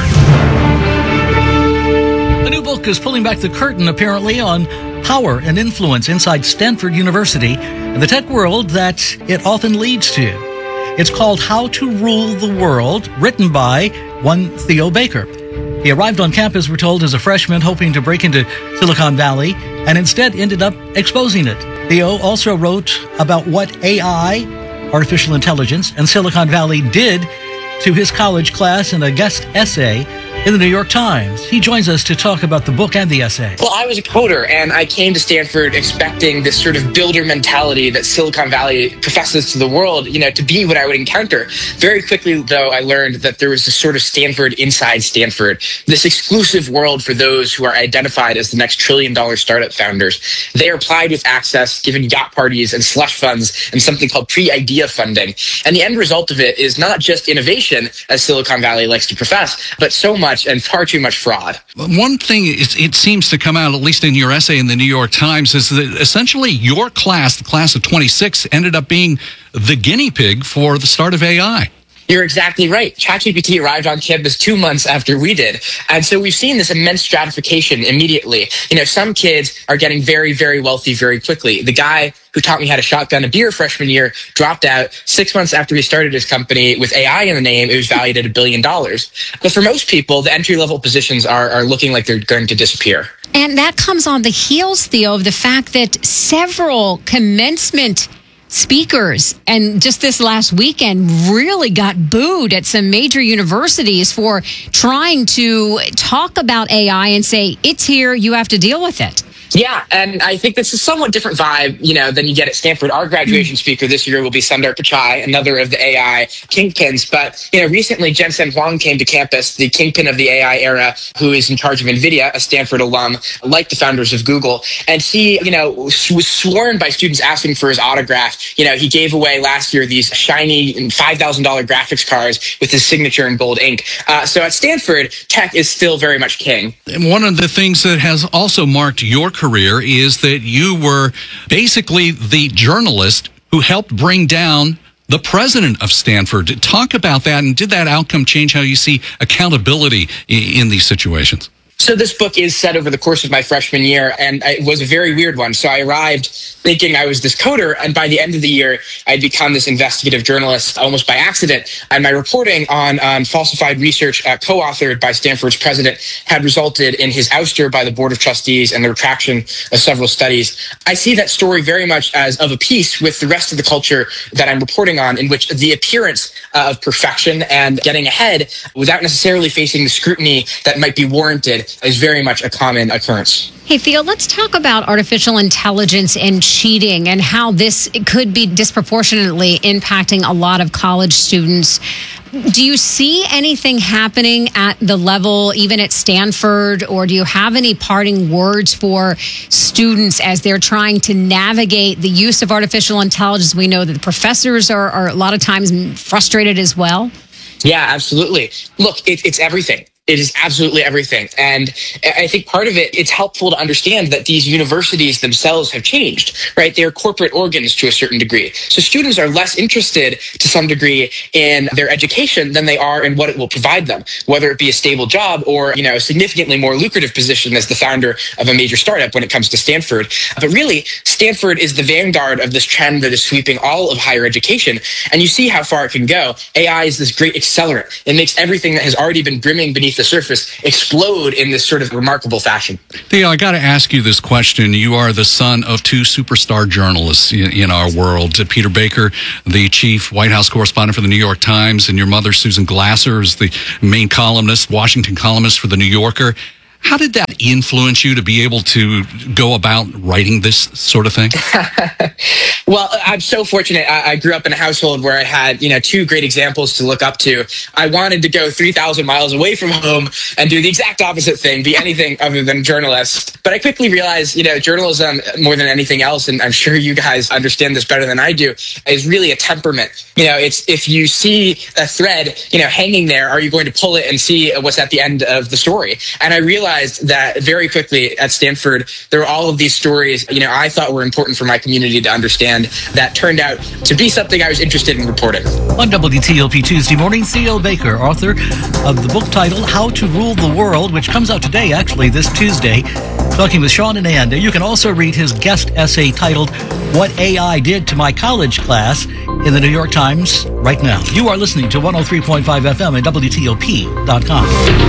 [SPEAKER 1] A new book is pulling back the curtain, apparently, on power and influence inside Stanford University and the tech world that it often leads to. It's called How to Rule the World, written by one Theo Baker. He arrived on campus, we're told, as a freshman, hoping to break into Silicon Valley, and instead ended up exposing it. Theo also wrote about what AI, artificial intelligence, and Silicon Valley did to his college class in a guest essay in the New York Times. He joins us to talk about the book and the essay.
[SPEAKER 13] Well, I was a coder, and I came to Stanford expecting this sort of builder mentality that Silicon Valley professes to the world, to be what I would encounter. Very quickly, though, I learned that there was this sort of Stanford inside Stanford, this exclusive world for those who are identified as the next trillion-dollar startup founders. They are plied with access, given yacht parties and slush funds, and something called pre-idea funding. And the end result of it is not just innovation, as Silicon Valley likes to profess, but so much and far too much fraud.
[SPEAKER 14] One thing it seems to come out, at least in your essay in the New York Times, is that essentially your class, the class of 26, ended up being the guinea pig for the start of AI.
[SPEAKER 13] You're exactly right. ChatGPT arrived on campus 2 months after we did. And so we've seen this immense stratification immediately. Some kids are getting very, very wealthy very quickly. The guy who taught me how to shotgun a beer freshman year dropped out 6 months after he started his company with AI in the name. It was valued at $1 billion. But for most people, the entry-level positions are looking like they're going to disappear.
[SPEAKER 15] And that comes on the heels, Theo, of the fact that several commencement speakers and just this last weekend really got booed at some major universities for trying to talk about AI and say, it's here, you have to deal with it.
[SPEAKER 13] Yeah, and I think that's a somewhat different vibe, than you get at Stanford. Our graduation speaker this year will be Sundar Pichai, another of the AI kingpins. But, recently Jensen Huang came to campus, the kingpin of the AI era, who is in charge of NVIDIA, a Stanford alum, like the founders of Google. And he, was sworn by students asking for his autograph. He gave away last year these shiny $5,000 graphics cards with his signature in gold ink. So at Stanford, tech is still very much king.
[SPEAKER 14] And one of the things that has also marked your career is that you were basically the journalist who helped bring down the president of Stanford. Talk about that, and did that outcome change how you see accountability in these situations?
[SPEAKER 13] So this book is set over the course of my freshman year, and it was a very weird one. So I arrived thinking I was this coder, and by the end of the year, I'd become this investigative journalist almost by accident. And my reporting on falsified research co-authored by Stanford's president had resulted in his ouster by the Board of Trustees and the retraction of several studies. I see that story very much as of a piece with the rest of the culture that I'm reporting on, in which the appearance of perfection and getting ahead without necessarily facing the scrutiny that might be warranted is very much a common occurrence.
[SPEAKER 15] Hey, Theo, let's talk about artificial intelligence and cheating and how this could be disproportionately impacting a lot of college students. Do you see anything happening at the level, even at Stanford, or do you have any parting words for students as they're trying to navigate the use of artificial intelligence? We know that the professors are a lot of times frustrated as well.
[SPEAKER 13] Yeah, absolutely. Look, it's everything. It is absolutely everything. And I think part of it's helpful to understand that these universities themselves have changed, right? They're corporate organs to a certain degree. So students are less interested to some degree in their education than they are in what it will provide them, whether it be a stable job or, a significantly more lucrative position as the founder of a major startup when it comes to Stanford. But really, Stanford is the vanguard of this trend that is sweeping all of higher education. And you see how far it can go. AI is this great accelerant. It makes everything that has already been brimming beneath the surface explode in this sort of remarkable fashion.
[SPEAKER 14] Theo, I got to ask you this question. You are the son of two superstar journalists in our world. Peter Baker, the chief White House correspondent for the New York Times, and your mother, Susan Glasser, is the main columnist, Washington columnist for the New Yorker. How did that influence you to be able to go about writing this sort of thing?
[SPEAKER 13] Well, I'm so fortunate. I grew up in a household where I had, two great examples to look up to. I wanted to go 3,000 miles away from home and do the exact opposite thing, be anything other than a journalist. But I quickly realized, journalism, more than anything else, and I'm sure you guys understand this better than I do, is really a temperament. It's if you see a thread, hanging there, are you going to pull it and see what's at the end of the story? And I realized that very quickly at Stanford, there were all of these stories, I thought were important for my community to understand that turned out to be something I was interested in reporting.
[SPEAKER 1] On WTOP Tuesday morning, Theo Baker, author of the book titled How to Rule the World, which comes out today, actually, this Tuesday, talking with Sean and Ann. You can also read his guest essay titled What AI Did to My College Class in the New York Times right now. You are listening to 103.5 FM and WTOP.com.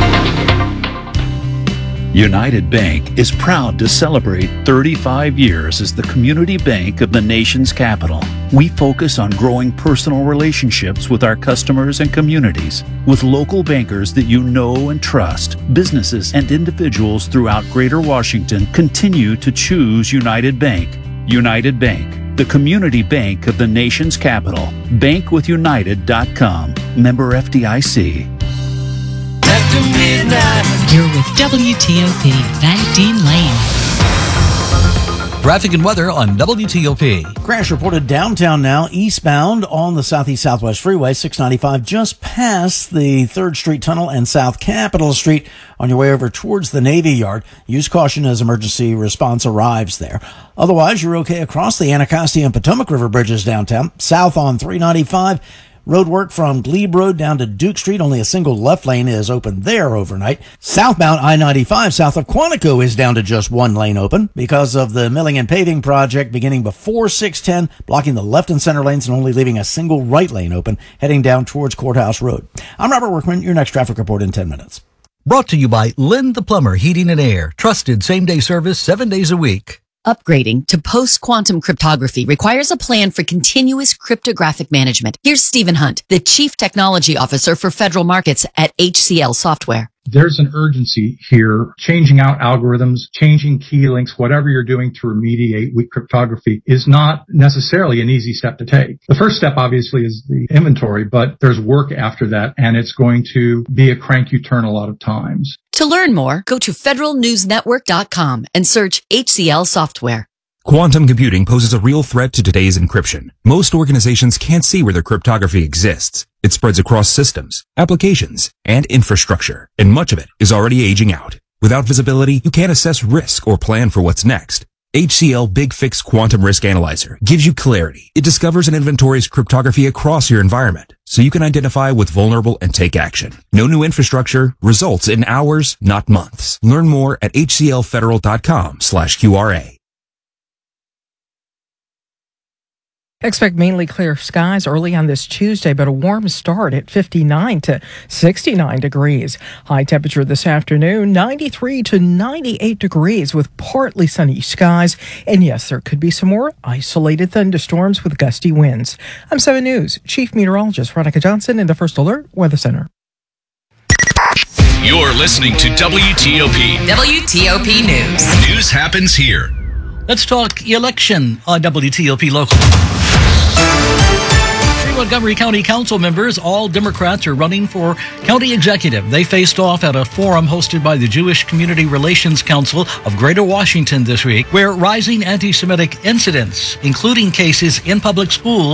[SPEAKER 2] United Bank is proud to celebrate 35 years as the community bank of the nation's capital. We focus on growing personal relationships with our customers and communities. With local bankers that you know and trust, businesses and individuals throughout Greater Washington continue to choose United Bank. United Bank, the community bank of the nation's capital. Bankwithunited.com. Member FDIC.
[SPEAKER 17] You're with WTOP, Van Dean Lane.
[SPEAKER 1] Traffic and weather on WTOP.
[SPEAKER 5] Crash reported downtown now, eastbound on the Southeast Southwest Freeway, 695, just past the 3rd Street Tunnel and South Capitol Street on your way over towards the Navy Yard. Use caution as emergency response arrives there. Otherwise, you're okay across the Anacostia and Potomac River bridges downtown. South on 395. Road work from Glebe Road down to Duke Street. Only a single left lane is open there overnight. Southbound I-95 south of Quantico is down to just one lane open because of the milling and paving project beginning before 610, blocking the left and center lanes and only leaving a single right lane open, heading down towards Courthouse Road. I'm Robert Workman. Your next traffic report in 10 minutes.
[SPEAKER 1] Brought to you by Lynn the Plumber Heating and Air. Trusted same-day service 7 days a week.
[SPEAKER 3] Upgrading to post-quantum cryptography requires a plan for continuous cryptographic management. Here's Stephen Hunt, the Chief Technology Officer for Federal Markets at HCL Software.
[SPEAKER 7] There's an urgency here. Changing out algorithms, changing key links, whatever you're doing to remediate weak cryptography is not necessarily an easy step to take. The first step, obviously, is the inventory, but there's work after that, and it's going to be a crank you turn a lot of times.
[SPEAKER 3] To learn more, go to federalnewsnetwork.com and search HCL Software.
[SPEAKER 18] Quantum computing poses a real threat to today's encryption. Most organizations can't see where their cryptography exists. It spreads across systems, applications, and infrastructure, and much of it is already aging out. Without visibility, you can't assess risk or plan for what's next. HCL Big Fix Quantum Risk Analyzer gives you clarity. It discovers and inventories cryptography across your environment, so you can identify what's vulnerable and take action. No new infrastructure, results in hours, not months. Learn more at hclfederal.com/QRA.
[SPEAKER 6] Expect mainly clear skies early on this Tuesday, but a warm start at 59 to 69 degrees. High temperature this afternoon, 93 to 98 degrees with partly sunny skies. And yes, there could be some more isolated thunderstorms with gusty winds. I'm 7 News Chief Meteorologist Veronica Johnson in the First Alert Weather Center.
[SPEAKER 20] You're listening to WTOP.
[SPEAKER 16] WTOP News.
[SPEAKER 20] News happens here.
[SPEAKER 1] Let's talk election on WTOP Local. 3 Montgomery County Council members, all Democrats, are running for county executive. They faced off at a forum hosted by the Jewish Community Relations Council of Greater Washington this week, where rising anti-Semitic incidents, including cases in public schools,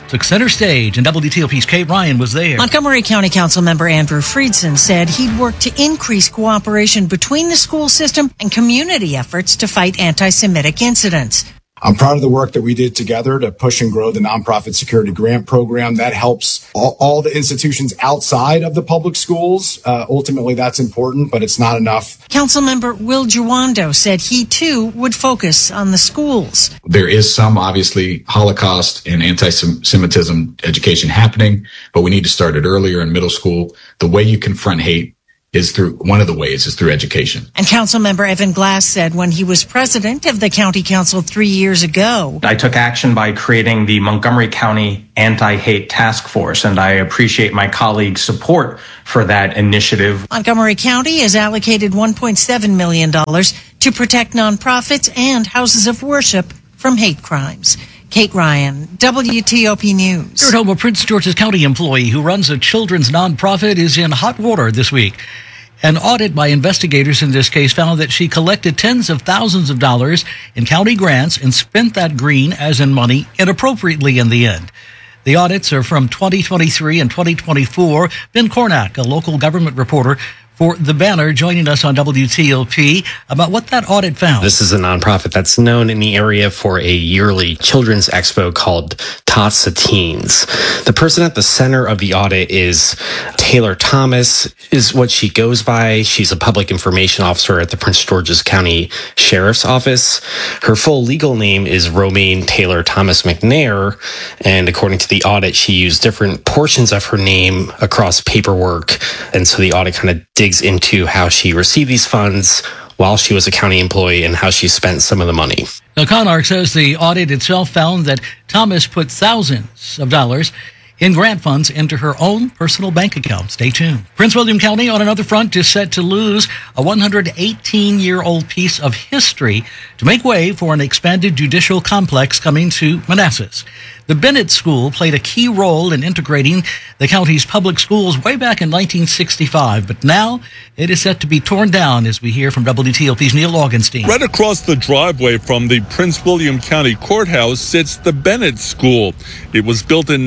[SPEAKER 1] took center stage, and WTOP's Kate Ryan was there.
[SPEAKER 8] Montgomery County Council member Andrew Friedson said he'd work to increase cooperation between the school system and community efforts to fight anti-Semitic incidents.
[SPEAKER 9] I'm proud of the work that we did together to push and grow the nonprofit security grant program. That helps all the institutions outside of the public schools. Ultimately, that's important, but it's not enough.
[SPEAKER 8] Councilmember Will Jawando said he, too, would focus on the schools.
[SPEAKER 19] There is some, obviously, Holocaust and anti-Semitism education happening, but we need to start it earlier in middle school. The way you confront hate is through education.
[SPEAKER 8] And Councilmember Evan Glass said when he was president of the county council 3 years ago,
[SPEAKER 21] I took action by creating the Montgomery County Anti-Hate Task Force, and I appreciate my colleagues' support for that initiative.
[SPEAKER 8] Montgomery County has allocated $1.7 million to protect nonprofits and houses of worship from hate crimes. Kate Ryan, WTOP News.
[SPEAKER 1] Third home, a Prince George's County employee who runs a children's nonprofit is in hot water this week. An audit by investigators in this case found that she collected tens of thousands of dollars in county grants and spent that green, as in money, inappropriately in the end. The audits are from 2023 and 2024. Ben Cornack, a local government reporter for The Banner, joining us on WTOP about what that audit found.
[SPEAKER 22] This is a nonprofit that's known in the area for a yearly children's expo called Tots of Teens. The person at the center of the audit is Taylor Thomas, is what she goes by. She's a public information officer at the Prince George's County Sheriff's Office. Her full legal name is Romaine Taylor Thomas McNair, and according to the audit, she used different portions of her name across paperwork, and so the audit kind of digs into how she received these funds while she was a county employee and how she spent some of the money.
[SPEAKER 1] Now, ConArk says the audit itself found that Thomas put thousands of dollars in grant funds into her own personal bank account. Stay tuned. Prince William County, on another front, is set to lose a 118-year-old piece of history to make way for an expanded judicial complex coming to Manassas. The Bennett School played a key role in integrating the county's public schools way back in 1965, but now it is set to be torn down, as we hear from WTOP's Neil Augenstein.
[SPEAKER 25] Right across the driveway from the Prince William County Courthouse sits the Bennett School. It was built in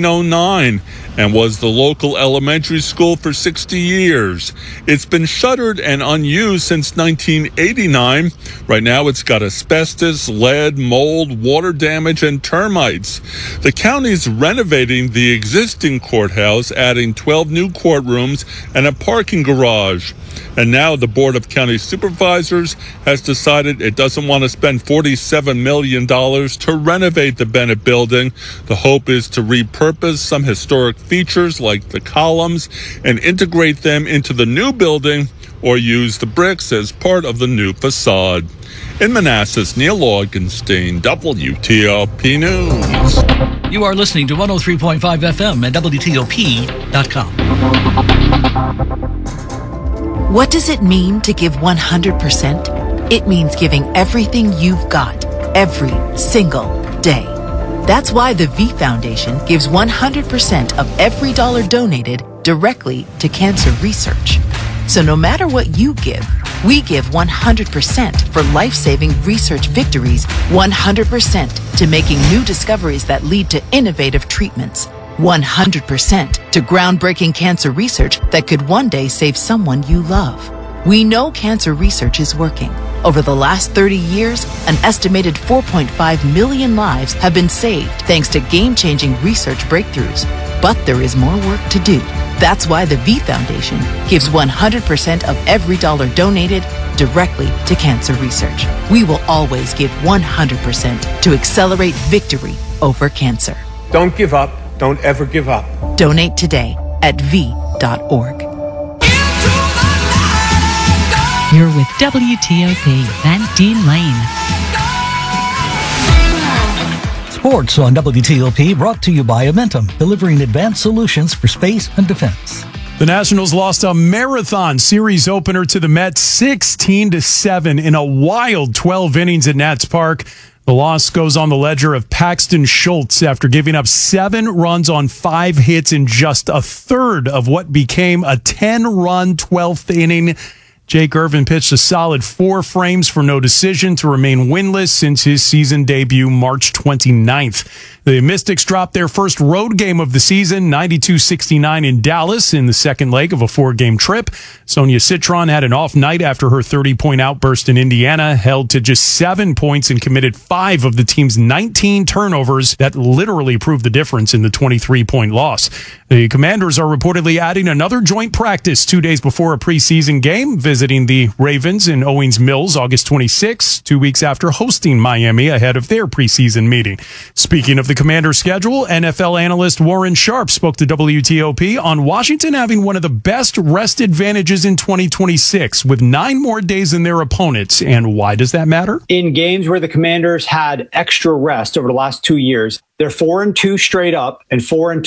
[SPEAKER 25] 1909 and was the local elementary school for 60 years. It's been shuttered and unused since 1989. Right now it's got asbestos, lead, mold, water damage, and termites. The county's renovating the existing courthouse, adding 12 new courtrooms and a parking garage. And now the Board of County Supervisors has decided it doesn't want to spend $47 million to renovate the Bennett building. The hope is to repurpose some historic features like the columns and integrate them into the new building, or use the bricks as part of the new facade. In Manassas, Neil Augenstein, WTOP News.
[SPEAKER 1] You are listening to 103.5 FM at WTOP.com.
[SPEAKER 27] What does it mean to give 100%? It means giving everything you've got, every single day. That's why the V Foundation gives 100% of every dollar donated directly to cancer research. So no matter what you give, we give 100% for life-saving research victories, 100% to making new discoveries that lead to innovative treatments, 100% to groundbreaking cancer research that could one day save someone you love. We know cancer research is working. Over the last 30 years, an estimated 4.5 million lives have been saved thanks to game-changing research breakthroughs. But there is more work to do. That's why the V Foundation gives 100% of every dollar donated directly to cancer research. We will always give 100% to accelerate victory over cancer.
[SPEAKER 28] Don't give up. Don't ever give up.
[SPEAKER 27] Donate today at v.org.
[SPEAKER 17] You're with WTOP and Dean Lane.
[SPEAKER 1] Sports on WTOP, brought to you by Amentum, delivering advanced solutions for space and defense.
[SPEAKER 29] The Nationals lost a marathon series opener to the Mets 16-7 in a wild 12 innings at Nats Park. The loss goes on the ledger of Paxton Schultz after giving up 7 runs on 5 hits in just a third of what became a 10-run 12th inning. Jake Irvin pitched a solid 4 frames for no decision to remain winless since his season debut March 29th. The Mystics dropped their first road game of the season, 92-69 in Dallas in the second leg of a 4-game trip. Sonia Citron had an off night after her 30-point outburst in Indiana, held to just 7 points and committed 5 of the team's 19 turnovers that literally proved the difference in the 23-point loss. The Commanders are reportedly adding another joint practice 2 days before a preseason game, visiting the Ravens in Owings Mills August 26, 2 weeks after hosting Miami ahead of their preseason meeting. Speaking of the Commanders' schedule, NFL analyst Warren Sharp spoke to WTOP on Washington having one of the best rest advantages in 2026 with 9 more days than their opponents. And why does that matter?
[SPEAKER 4] In games where the Commanders had extra rest over the last 2 years, they're 4-2 straight up and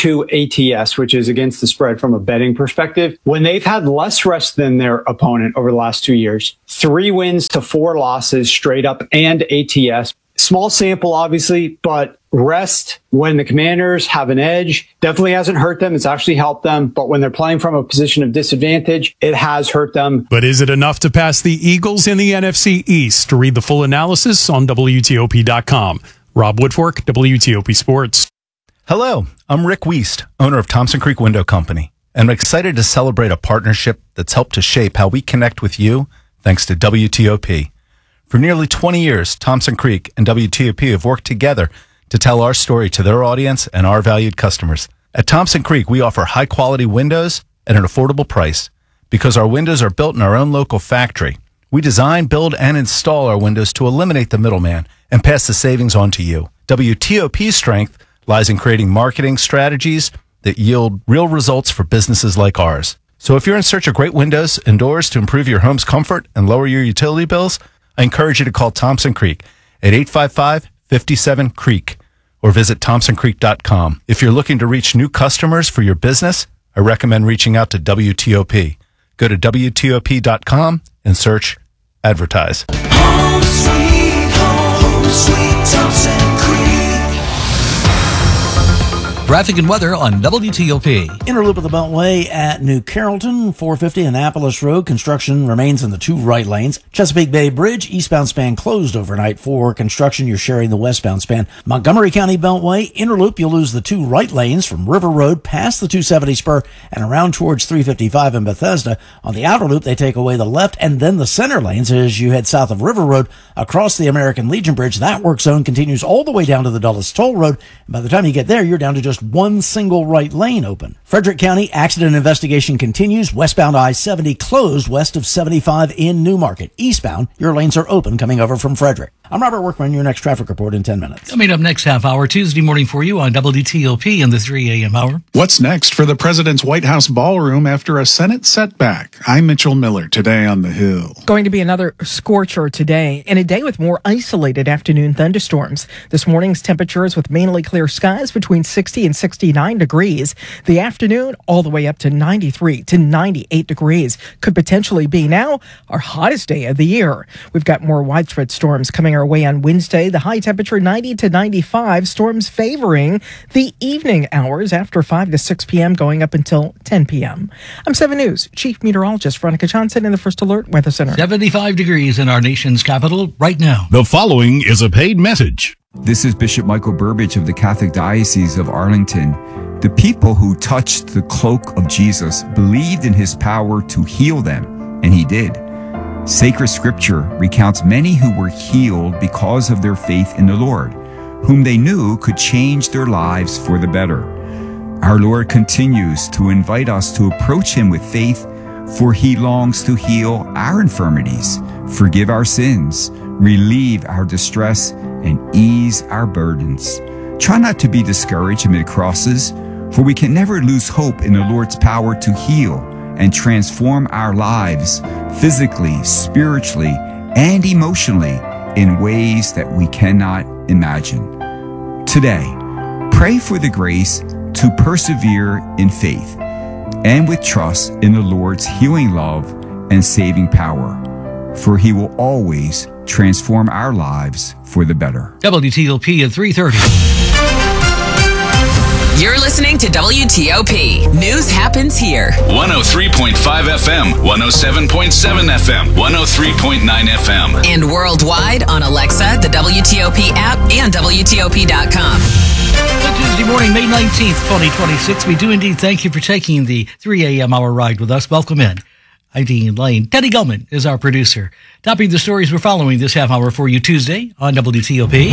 [SPEAKER 4] 4-2 ATS, which is against the spread from a betting perspective. When they've had less rest than their opponent over the last 2 years, 3 wins to 4 losses straight up and ATS. Small sample, obviously, but rest when the Commanders have an edge definitely hasn't hurt them. It's actually helped them. But when they're playing from a position of disadvantage, it has hurt them.
[SPEAKER 29] But is it enough to pass the Eagles in the NFC East? To read the full analysis on WTOP.com. Rob Woodfork, WTOP Sports.
[SPEAKER 10] Hello, I'm Rick Wiest, owner of Thompson Creek Window Company, and I'm excited to celebrate a partnership that's helped to shape how we connect with you thanks to WTOP. For nearly 20 years, Thompson Creek and WTOP have worked together to tell our story to their audience and our valued customers. At Thompson Creek, we offer high-quality windows at an affordable price. Because our windows are built in our own local factory, we design, build, and install our windows to eliminate the middleman and pass the savings on to you. WTOP's strength lies in creating marketing strategies that yield real results for businesses like ours. So if you're in search of great windows and doors to improve your home's comfort and lower your utility bills, I encourage you to call Thompson Creek at 855-57-CREEK or visit thompsoncreek.com. If you're looking to reach new customers for your business, I recommend reaching out to WTOP. Go to WTOP.com and search advertise.
[SPEAKER 11] Home sweet Thompson Creek.
[SPEAKER 1] Traffic and weather on WTOP.
[SPEAKER 5] Inner loop of the Beltway at New Carrollton, 450 Annapolis Road. Construction remains in the 2 right lanes. Chesapeake Bay Bridge, eastbound span closed overnight for construction. You're sharing the westbound span. Montgomery County Beltway, inner loop, you'll lose the 2 right lanes from River Road past the 270 spur and around towards 355 in Bethesda. On the outer loop, they take away the left and then the center lanes as you head south of River Road across the American Legion Bridge. That work zone continues all the way down to the Dulles Toll Road. And by the time you get there, you're down to just 1 single right lane open. Frederick County accident investigation continues. Westbound I-70 closed west of 75 in Newmarket. Eastbound, your lanes are open coming over from Frederick. I'm Robert Workman, your next traffic report in 10 minutes.
[SPEAKER 1] Coming up next half hour, Tuesday morning for you on WTOP in the 3 a.m. hour.
[SPEAKER 12] What's next for the President's White House ballroom after a Senate setback? I'm Mitchell Miller, today on The Hill.
[SPEAKER 6] Going to be another scorcher today, and a day with more isolated afternoon thunderstorms. This morning's temperatures with mainly clear skies between 60 and 69 degrees. The afternoon all the way up to 93 to 98 degrees. Could potentially be now our hottest day of the year. We've got more widespread storms coming our way on Wednesday. The high temperature 90 to 95. Storms favoring the evening hours after 5 to 6 p.m. going up until 10 p.m. I'm 7 News Chief Meteorologist Veronica Johnson in the First Alert Weather Center.
[SPEAKER 1] 75 degrees in our nation's capital right now.
[SPEAKER 14] The following is a paid message.
[SPEAKER 15] This is Bishop Michael Burbidge of the Catholic Diocese of Arlington. The people who touched the cloak of Jesus believed in his power to heal them, and he did. Sacred Scripture recounts many who were healed because of their faith in the Lord, whom they knew could change their lives for the better. Our Lord continues to invite us to approach him with faith, for he longs to heal our infirmities, forgive our sins, relieve our distress, and ease our burdens. Try not to be discouraged amid crosses, for we can never lose hope in the Lord's power to heal and transform our lives physically, spiritually, and emotionally in ways that we cannot imagine. Today, pray for the grace to persevere in faith and with trust in the Lord's healing love and saving power, for he will always transform our lives for the better.
[SPEAKER 1] WTOP at 3:30.
[SPEAKER 2] You're listening to WTOP. News happens here.
[SPEAKER 20] 103.5 FM, 107.7 FM, 103.9 FM.
[SPEAKER 2] And worldwide on Alexa, the WTOP app, and WTOP.com.
[SPEAKER 1] Tuesday morning, May 19th, 2026. We do indeed thank you for taking the 3 a.m. hour ride with us. Welcome in. I'm Dean Lane. Teddy Gellman is our producer. Topping the stories we're following this half hour for you Tuesday on WTOP.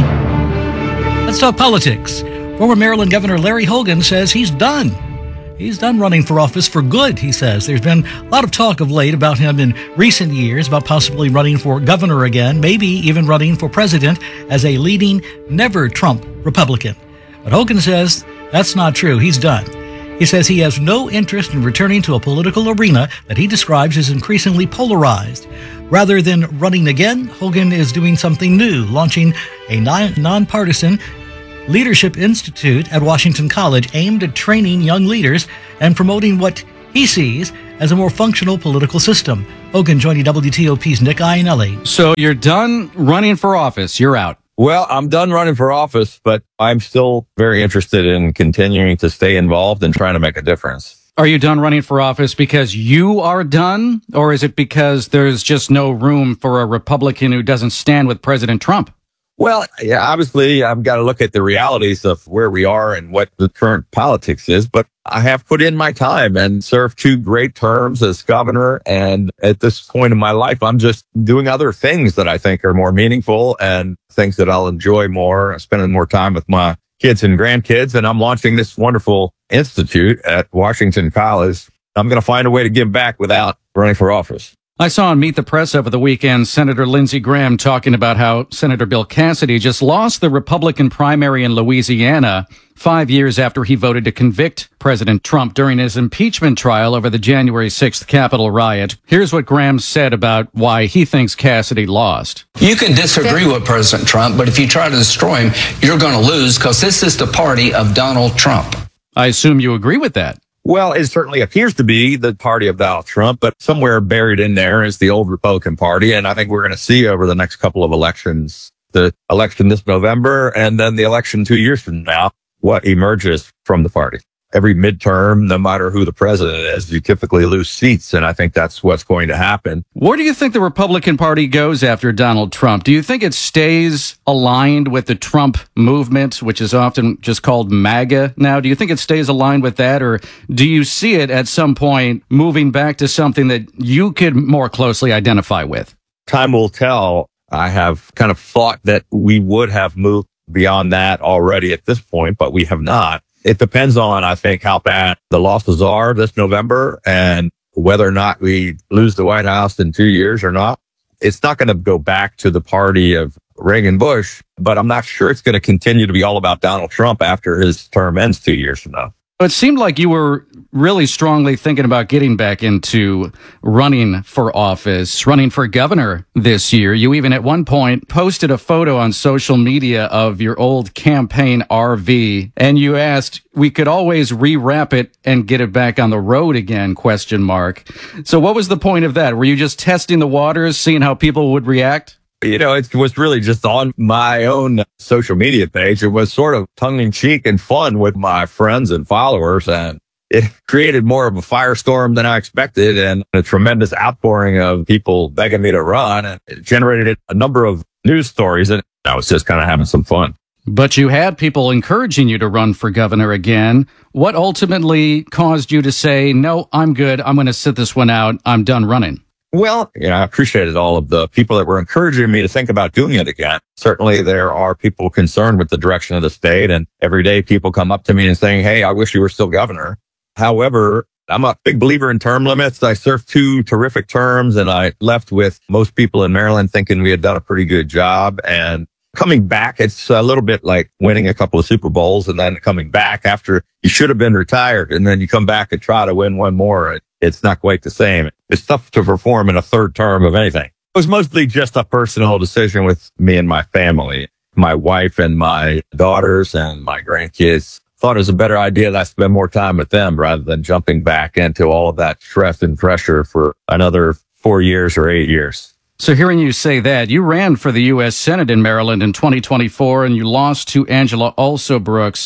[SPEAKER 1] Let's talk politics. Former Maryland Governor Larry Hogan says he's done. He's done running for office for good, he says. There's been a lot of talk of late about him in recent years, about possibly running for governor again, maybe even running for president as a leading never-Trump Republican. But Hogan says that's not true. He's done. He says he has no interest in returning to a political arena that he describes as increasingly polarized. Rather than running again, Hogan is doing something new, launching a nonpartisan Leadership Institute at Washington College aimed at training young leaders and promoting what he sees as a more functional political system. Hogan joining WTOP's Nick Iannelli.
[SPEAKER 3] So you're done running for office. You're out.
[SPEAKER 7] Well, I'm done running for office, but I'm still very interested in continuing to stay involved and trying to make a difference.
[SPEAKER 3] Are you done running for office because you are done, or is it because there's just no room for a Republican who doesn't stand with President Trump?
[SPEAKER 7] Well, yeah, obviously, I've got to look at the realities of where we are and what the current politics is. But I have put in my time and served 2 great terms as governor. And at this point in my life, I'm just doing other things that I think are more meaningful and things that I'll enjoy more, spending more time with my kids and grandkids. And I'm launching this wonderful institute at Washington College. I'm going to find a way to give back without running for office.
[SPEAKER 3] I saw on Meet the Press over the weekend Senator Lindsey Graham talking about how Senator Bill Cassidy just lost the Republican primary in Louisiana 5 years after he voted to convict President Trump during his impeachment trial over the January 6th Capitol riot. Here's what Graham said about why he thinks Cassidy lost.
[SPEAKER 13] You can disagree with President Trump, but if you try to destroy him, you're going to lose because this is the party of Donald Trump.
[SPEAKER 3] I assume you agree with that.
[SPEAKER 7] Well, it certainly appears to be the party of Donald Trump, but somewhere buried in there is the old Republican Party. And I think we're going to see over the next couple of elections, the election this November and then the election 2 years from now, what emerges from the party. Every midterm, no matter who the president is, you typically lose seats. And I think that's what's going to happen.
[SPEAKER 3] Where do you think the Republican Party goes after Donald Trump? Do you think it stays aligned with the Trump movement, which is often just called MAGA now? Do you think it stays aligned with that? Or do you see it at some point moving back to something that you could more closely identify with?
[SPEAKER 7] Time will tell. I have kind of thought that we would have moved beyond that already at this point, but we have not. It depends on, I think, how bad the losses are this November and whether or not we lose the White House in 2 years or not. It's not going to go back to the party of Reagan Bush, but I'm not sure it's going to continue to be all about Donald Trump after his term ends 2 years from now.
[SPEAKER 3] It seemed like you were really strongly thinking about getting back into running for office, running for governor this year. You even at one point posted a photo on social media of your old campaign RV, and you asked, we could always rewrap it and get it back on the road again, ? So what was the point of that? Were you just testing the waters, seeing how people would react?
[SPEAKER 7] You know, it was really just on my own social media page. It was sort of tongue-in-cheek and fun with my friends and followers, and it created more of a firestorm than I expected and a tremendous outpouring of people begging me to run, and it generated a number of news stories, and I was just kind of having some fun.
[SPEAKER 3] But you had people encouraging you to run for governor again. What ultimately caused you to say, no, I'm good, I'm going to sit this one out, I'm done running?
[SPEAKER 7] Well, I appreciated all of the people that were encouraging me to think about doing it again. Certainly, there are people concerned with the direction of the state, and every day people come up to me and saying, hey, I wish you were still governor. However, I'm a big believer in term limits. I served 2 terrific terms, and I left with most people in Maryland thinking we had done a pretty good job. And coming back, it's a little bit like winning a couple of Super Bowls and then coming back after you should have been retired, and then you come back and try to win one more. It's not quite the same. It's tough to perform in a third term of anything. It was mostly just a personal decision with me and my family. My wife and my daughters and my grandkids thought it was a better idea that I spend more time with them rather than jumping back into all of that stress and pressure for another 4 years or 8 years.
[SPEAKER 3] So hearing you say that, you ran for the U.S. Senate in Maryland in 2024 and you lost to Angela Alsobrooks.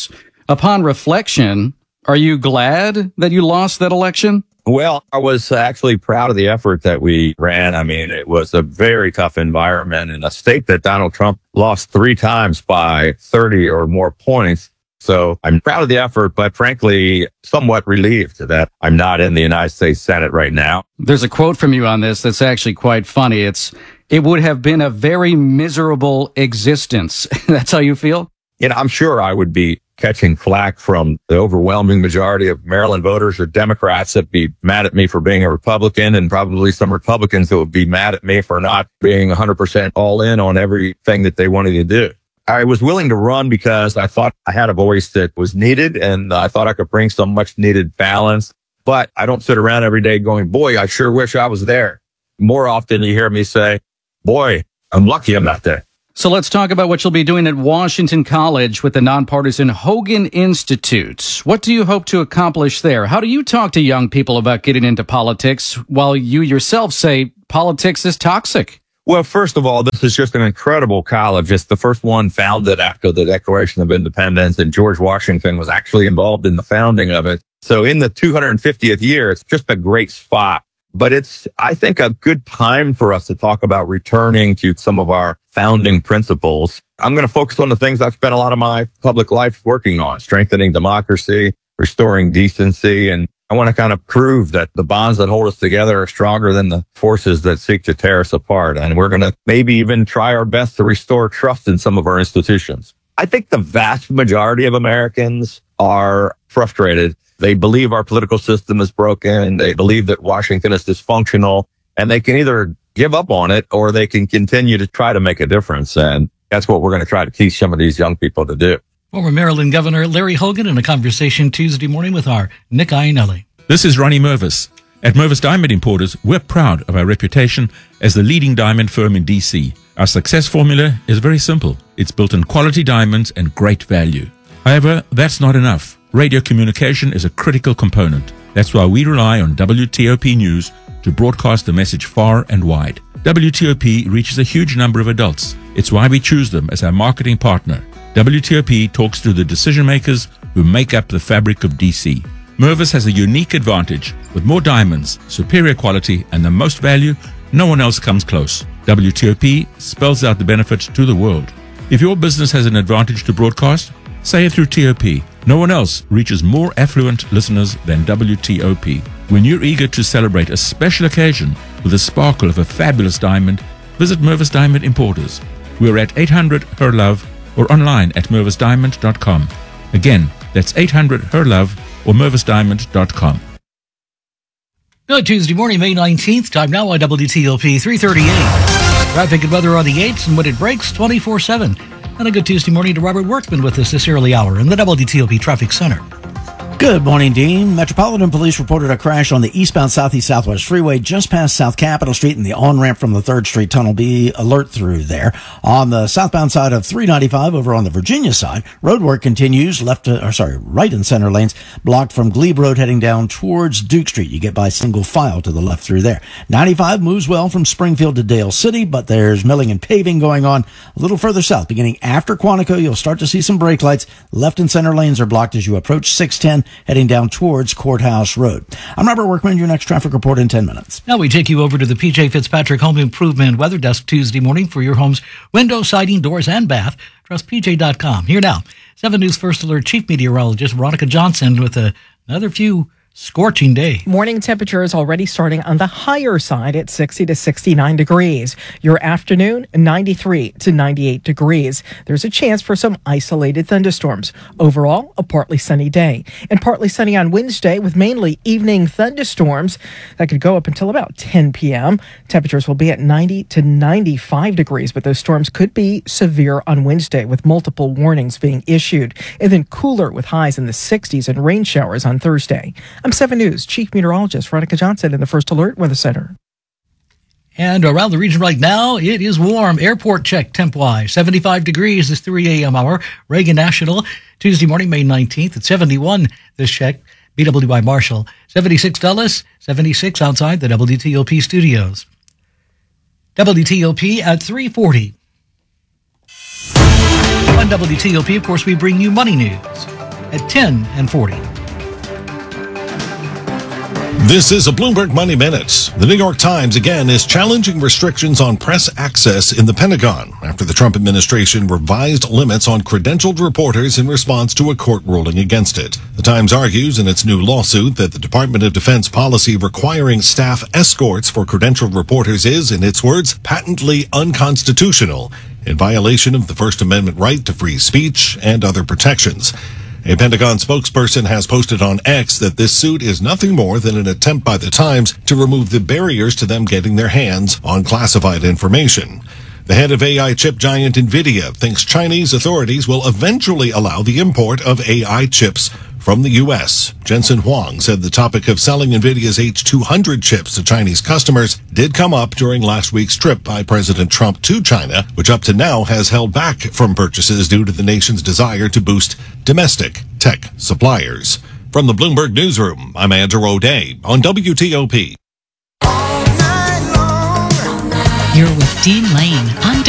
[SPEAKER 3] Upon reflection, are you glad that you lost that election?
[SPEAKER 7] Well, I was actually proud of the effort that we ran. I mean, it was a very tough environment in a state that Donald Trump lost 3 times by 30 or more points. So I'm proud of the effort, but frankly, somewhat relieved that I'm not in the United States Senate right now.
[SPEAKER 3] There's a quote from you on this that's actually quite funny. It would have been a very miserable existence. That's how you feel?
[SPEAKER 7] I'm sure I would be catching flack from the overwhelming majority of Maryland voters or Democrats that be mad at me for being a Republican, and probably some Republicans that would be mad at me for not being 100% all in on everything that they wanted to do. I was willing to run because I thought I had a voice that was needed, and I thought I could bring some much needed balance. But I don't sit around every day going, boy, I sure wish I was there. More often you hear me say, boy, I'm lucky I'm not there.
[SPEAKER 3] So let's talk about what you'll be doing at Washington College with the nonpartisan Hogan Institute. What do you hope to accomplish there? How do you talk to young people about getting into politics while you yourself say politics is toxic?
[SPEAKER 7] Well, first of all, this is just an incredible college. It's the first one founded after the Declaration of Independence, and George Washington was actually involved in the founding of it. So in the 250th year, it's just a great spot. But it's, I think, a good time for us to talk about returning to some of our founding principles. I'm going to focus on the things I've spent a lot of my public life working on: strengthening democracy, restoring decency. And I want to kind of prove that the bonds that hold us together are stronger than the forces that seek to tear us apart. And we're going to maybe even try our best to restore trust in some of our institutions. I think the vast majority of Americans are frustrated. They believe our political system is broken. They believe that Washington is dysfunctional, and they can either give up on it or they can continue to try to make a difference. And that's what we're going to try to teach some of these young people to do.
[SPEAKER 1] Former Maryland Governor Larry Hogan in a conversation Tuesday morning with our Nick Iannelli.
[SPEAKER 8] This is Ronnie Mervis. At Mervis Diamond Importers, we're proud of our reputation as the leading diamond firm in D.C. Our success formula is very simple. It's built on quality diamonds and great value. However, that's not enough. Radio communication is a critical component. That's why we rely on WTOP News to broadcast the message far and wide. WTOP reaches a huge number of adults. It's why we choose them as our marketing partner. WTOP talks to the decision makers who make up the fabric of DC. Mervis has a unique advantage. With more diamonds, superior quality, and the most value, no one else comes close. WTOP spells out the benefits to the world. If your business has an advantage to broadcast, say it through TOP. No one else reaches more affluent listeners than WTOP. When you're eager to celebrate a special occasion with the sparkle of a fabulous diamond, visit Mervis Diamond Importers. We're at 800 Her Love or online at mervisdiamond.com. Again, that's 800 Her Love or mervisdiamond.com.
[SPEAKER 1] Good Tuesday morning, May 19th. Time now on WTOP 338. Traffic and weather on the 8s, and when it breaks, 24/7. And a good Tuesday morning to Robert Workman with us this early hour in the WTOP Traffic Center.
[SPEAKER 5] Good morning, Dean. Metropolitan Police reported a crash on the eastbound Southeast Southwest Freeway just past South Capitol Street and the on-ramp from the 3rd Street Tunnel. Be alert through there. On the southbound side of 395 over on the Virginia side, road work continues right and center lanes blocked from Glebe Road heading down towards Duke Street. You get by single file to the left through there. 95 moves well from Springfield to Dale City, but there's milling and paving going on a little further south. Beginning after Quantico, you'll start to see some brake lights. Left and center lanes are blocked as you approach 610. Heading down towards Courthouse Road. I'm Robert Workman, your next traffic report in 10 minutes.
[SPEAKER 1] Now we take you over to the PJ Fitzpatrick Home Improvement Weather Desk Tuesday morning for your home's window, siding, doors, and bath. Trust PJ.com. Here now, 7 News First Alert Chief Meteorologist Veronica Johnson with another few scorching day.
[SPEAKER 6] Morning temperatures already starting on the higher side at 60 to 69 degrees. Your afternoon, 93 to 98 degrees. There's a chance for some isolated thunderstorms. Overall, a partly sunny day. And partly sunny on Wednesday with mainly evening thunderstorms that could go up until about 10 p.m. Temperatures will be at 90 to 95 degrees, but those storms could be severe on Wednesday with multiple warnings being issued. And then cooler with highs in the 60s and rain showers on Thursday. I'm 7 News Chief Meteorologist Veronica Johnson in the First Alert Weather Center.
[SPEAKER 1] And around the region right now, it is warm. Airport check temp-wise. 75 degrees this 3 a.m. hour. Reagan National, Tuesday morning, May 19th at 71 this check. BWI Marshall, $76, 76 outside the WTOP studios. WTOP at 3:40. On WTOP, of course, we bring you money news. at 10 and 40.
[SPEAKER 14] This is a Bloomberg Money Minute. The New York Times again is challenging restrictions on press access in the Pentagon after the Trump administration revised limits on credentialed reporters in response to a court ruling against it. The Times argues in its new lawsuit that the Department of Defense policy requiring staff escorts for credentialed reporters is, in its words, patently unconstitutional, in violation of the First Amendment right to free speech and other protections. A Pentagon spokesperson has posted on X that this suit is nothing more than an attempt by the Times to remove the barriers to them getting their hands on classified information. The head of AI chip giant NVIDIA thinks Chinese authorities will eventually allow the import of AI chips from the U.S. Jensen Huang said the topic of selling NVIDIA's H200 chips to Chinese customers did come up during last week's trip by President Trump to China, which up to now has held back from purchases due to the nation's desire to boost domestic tech suppliers. From the Bloomberg Newsroom, I'm Andrew O'Day on WTOP.
[SPEAKER 17] You're with Dean Lane on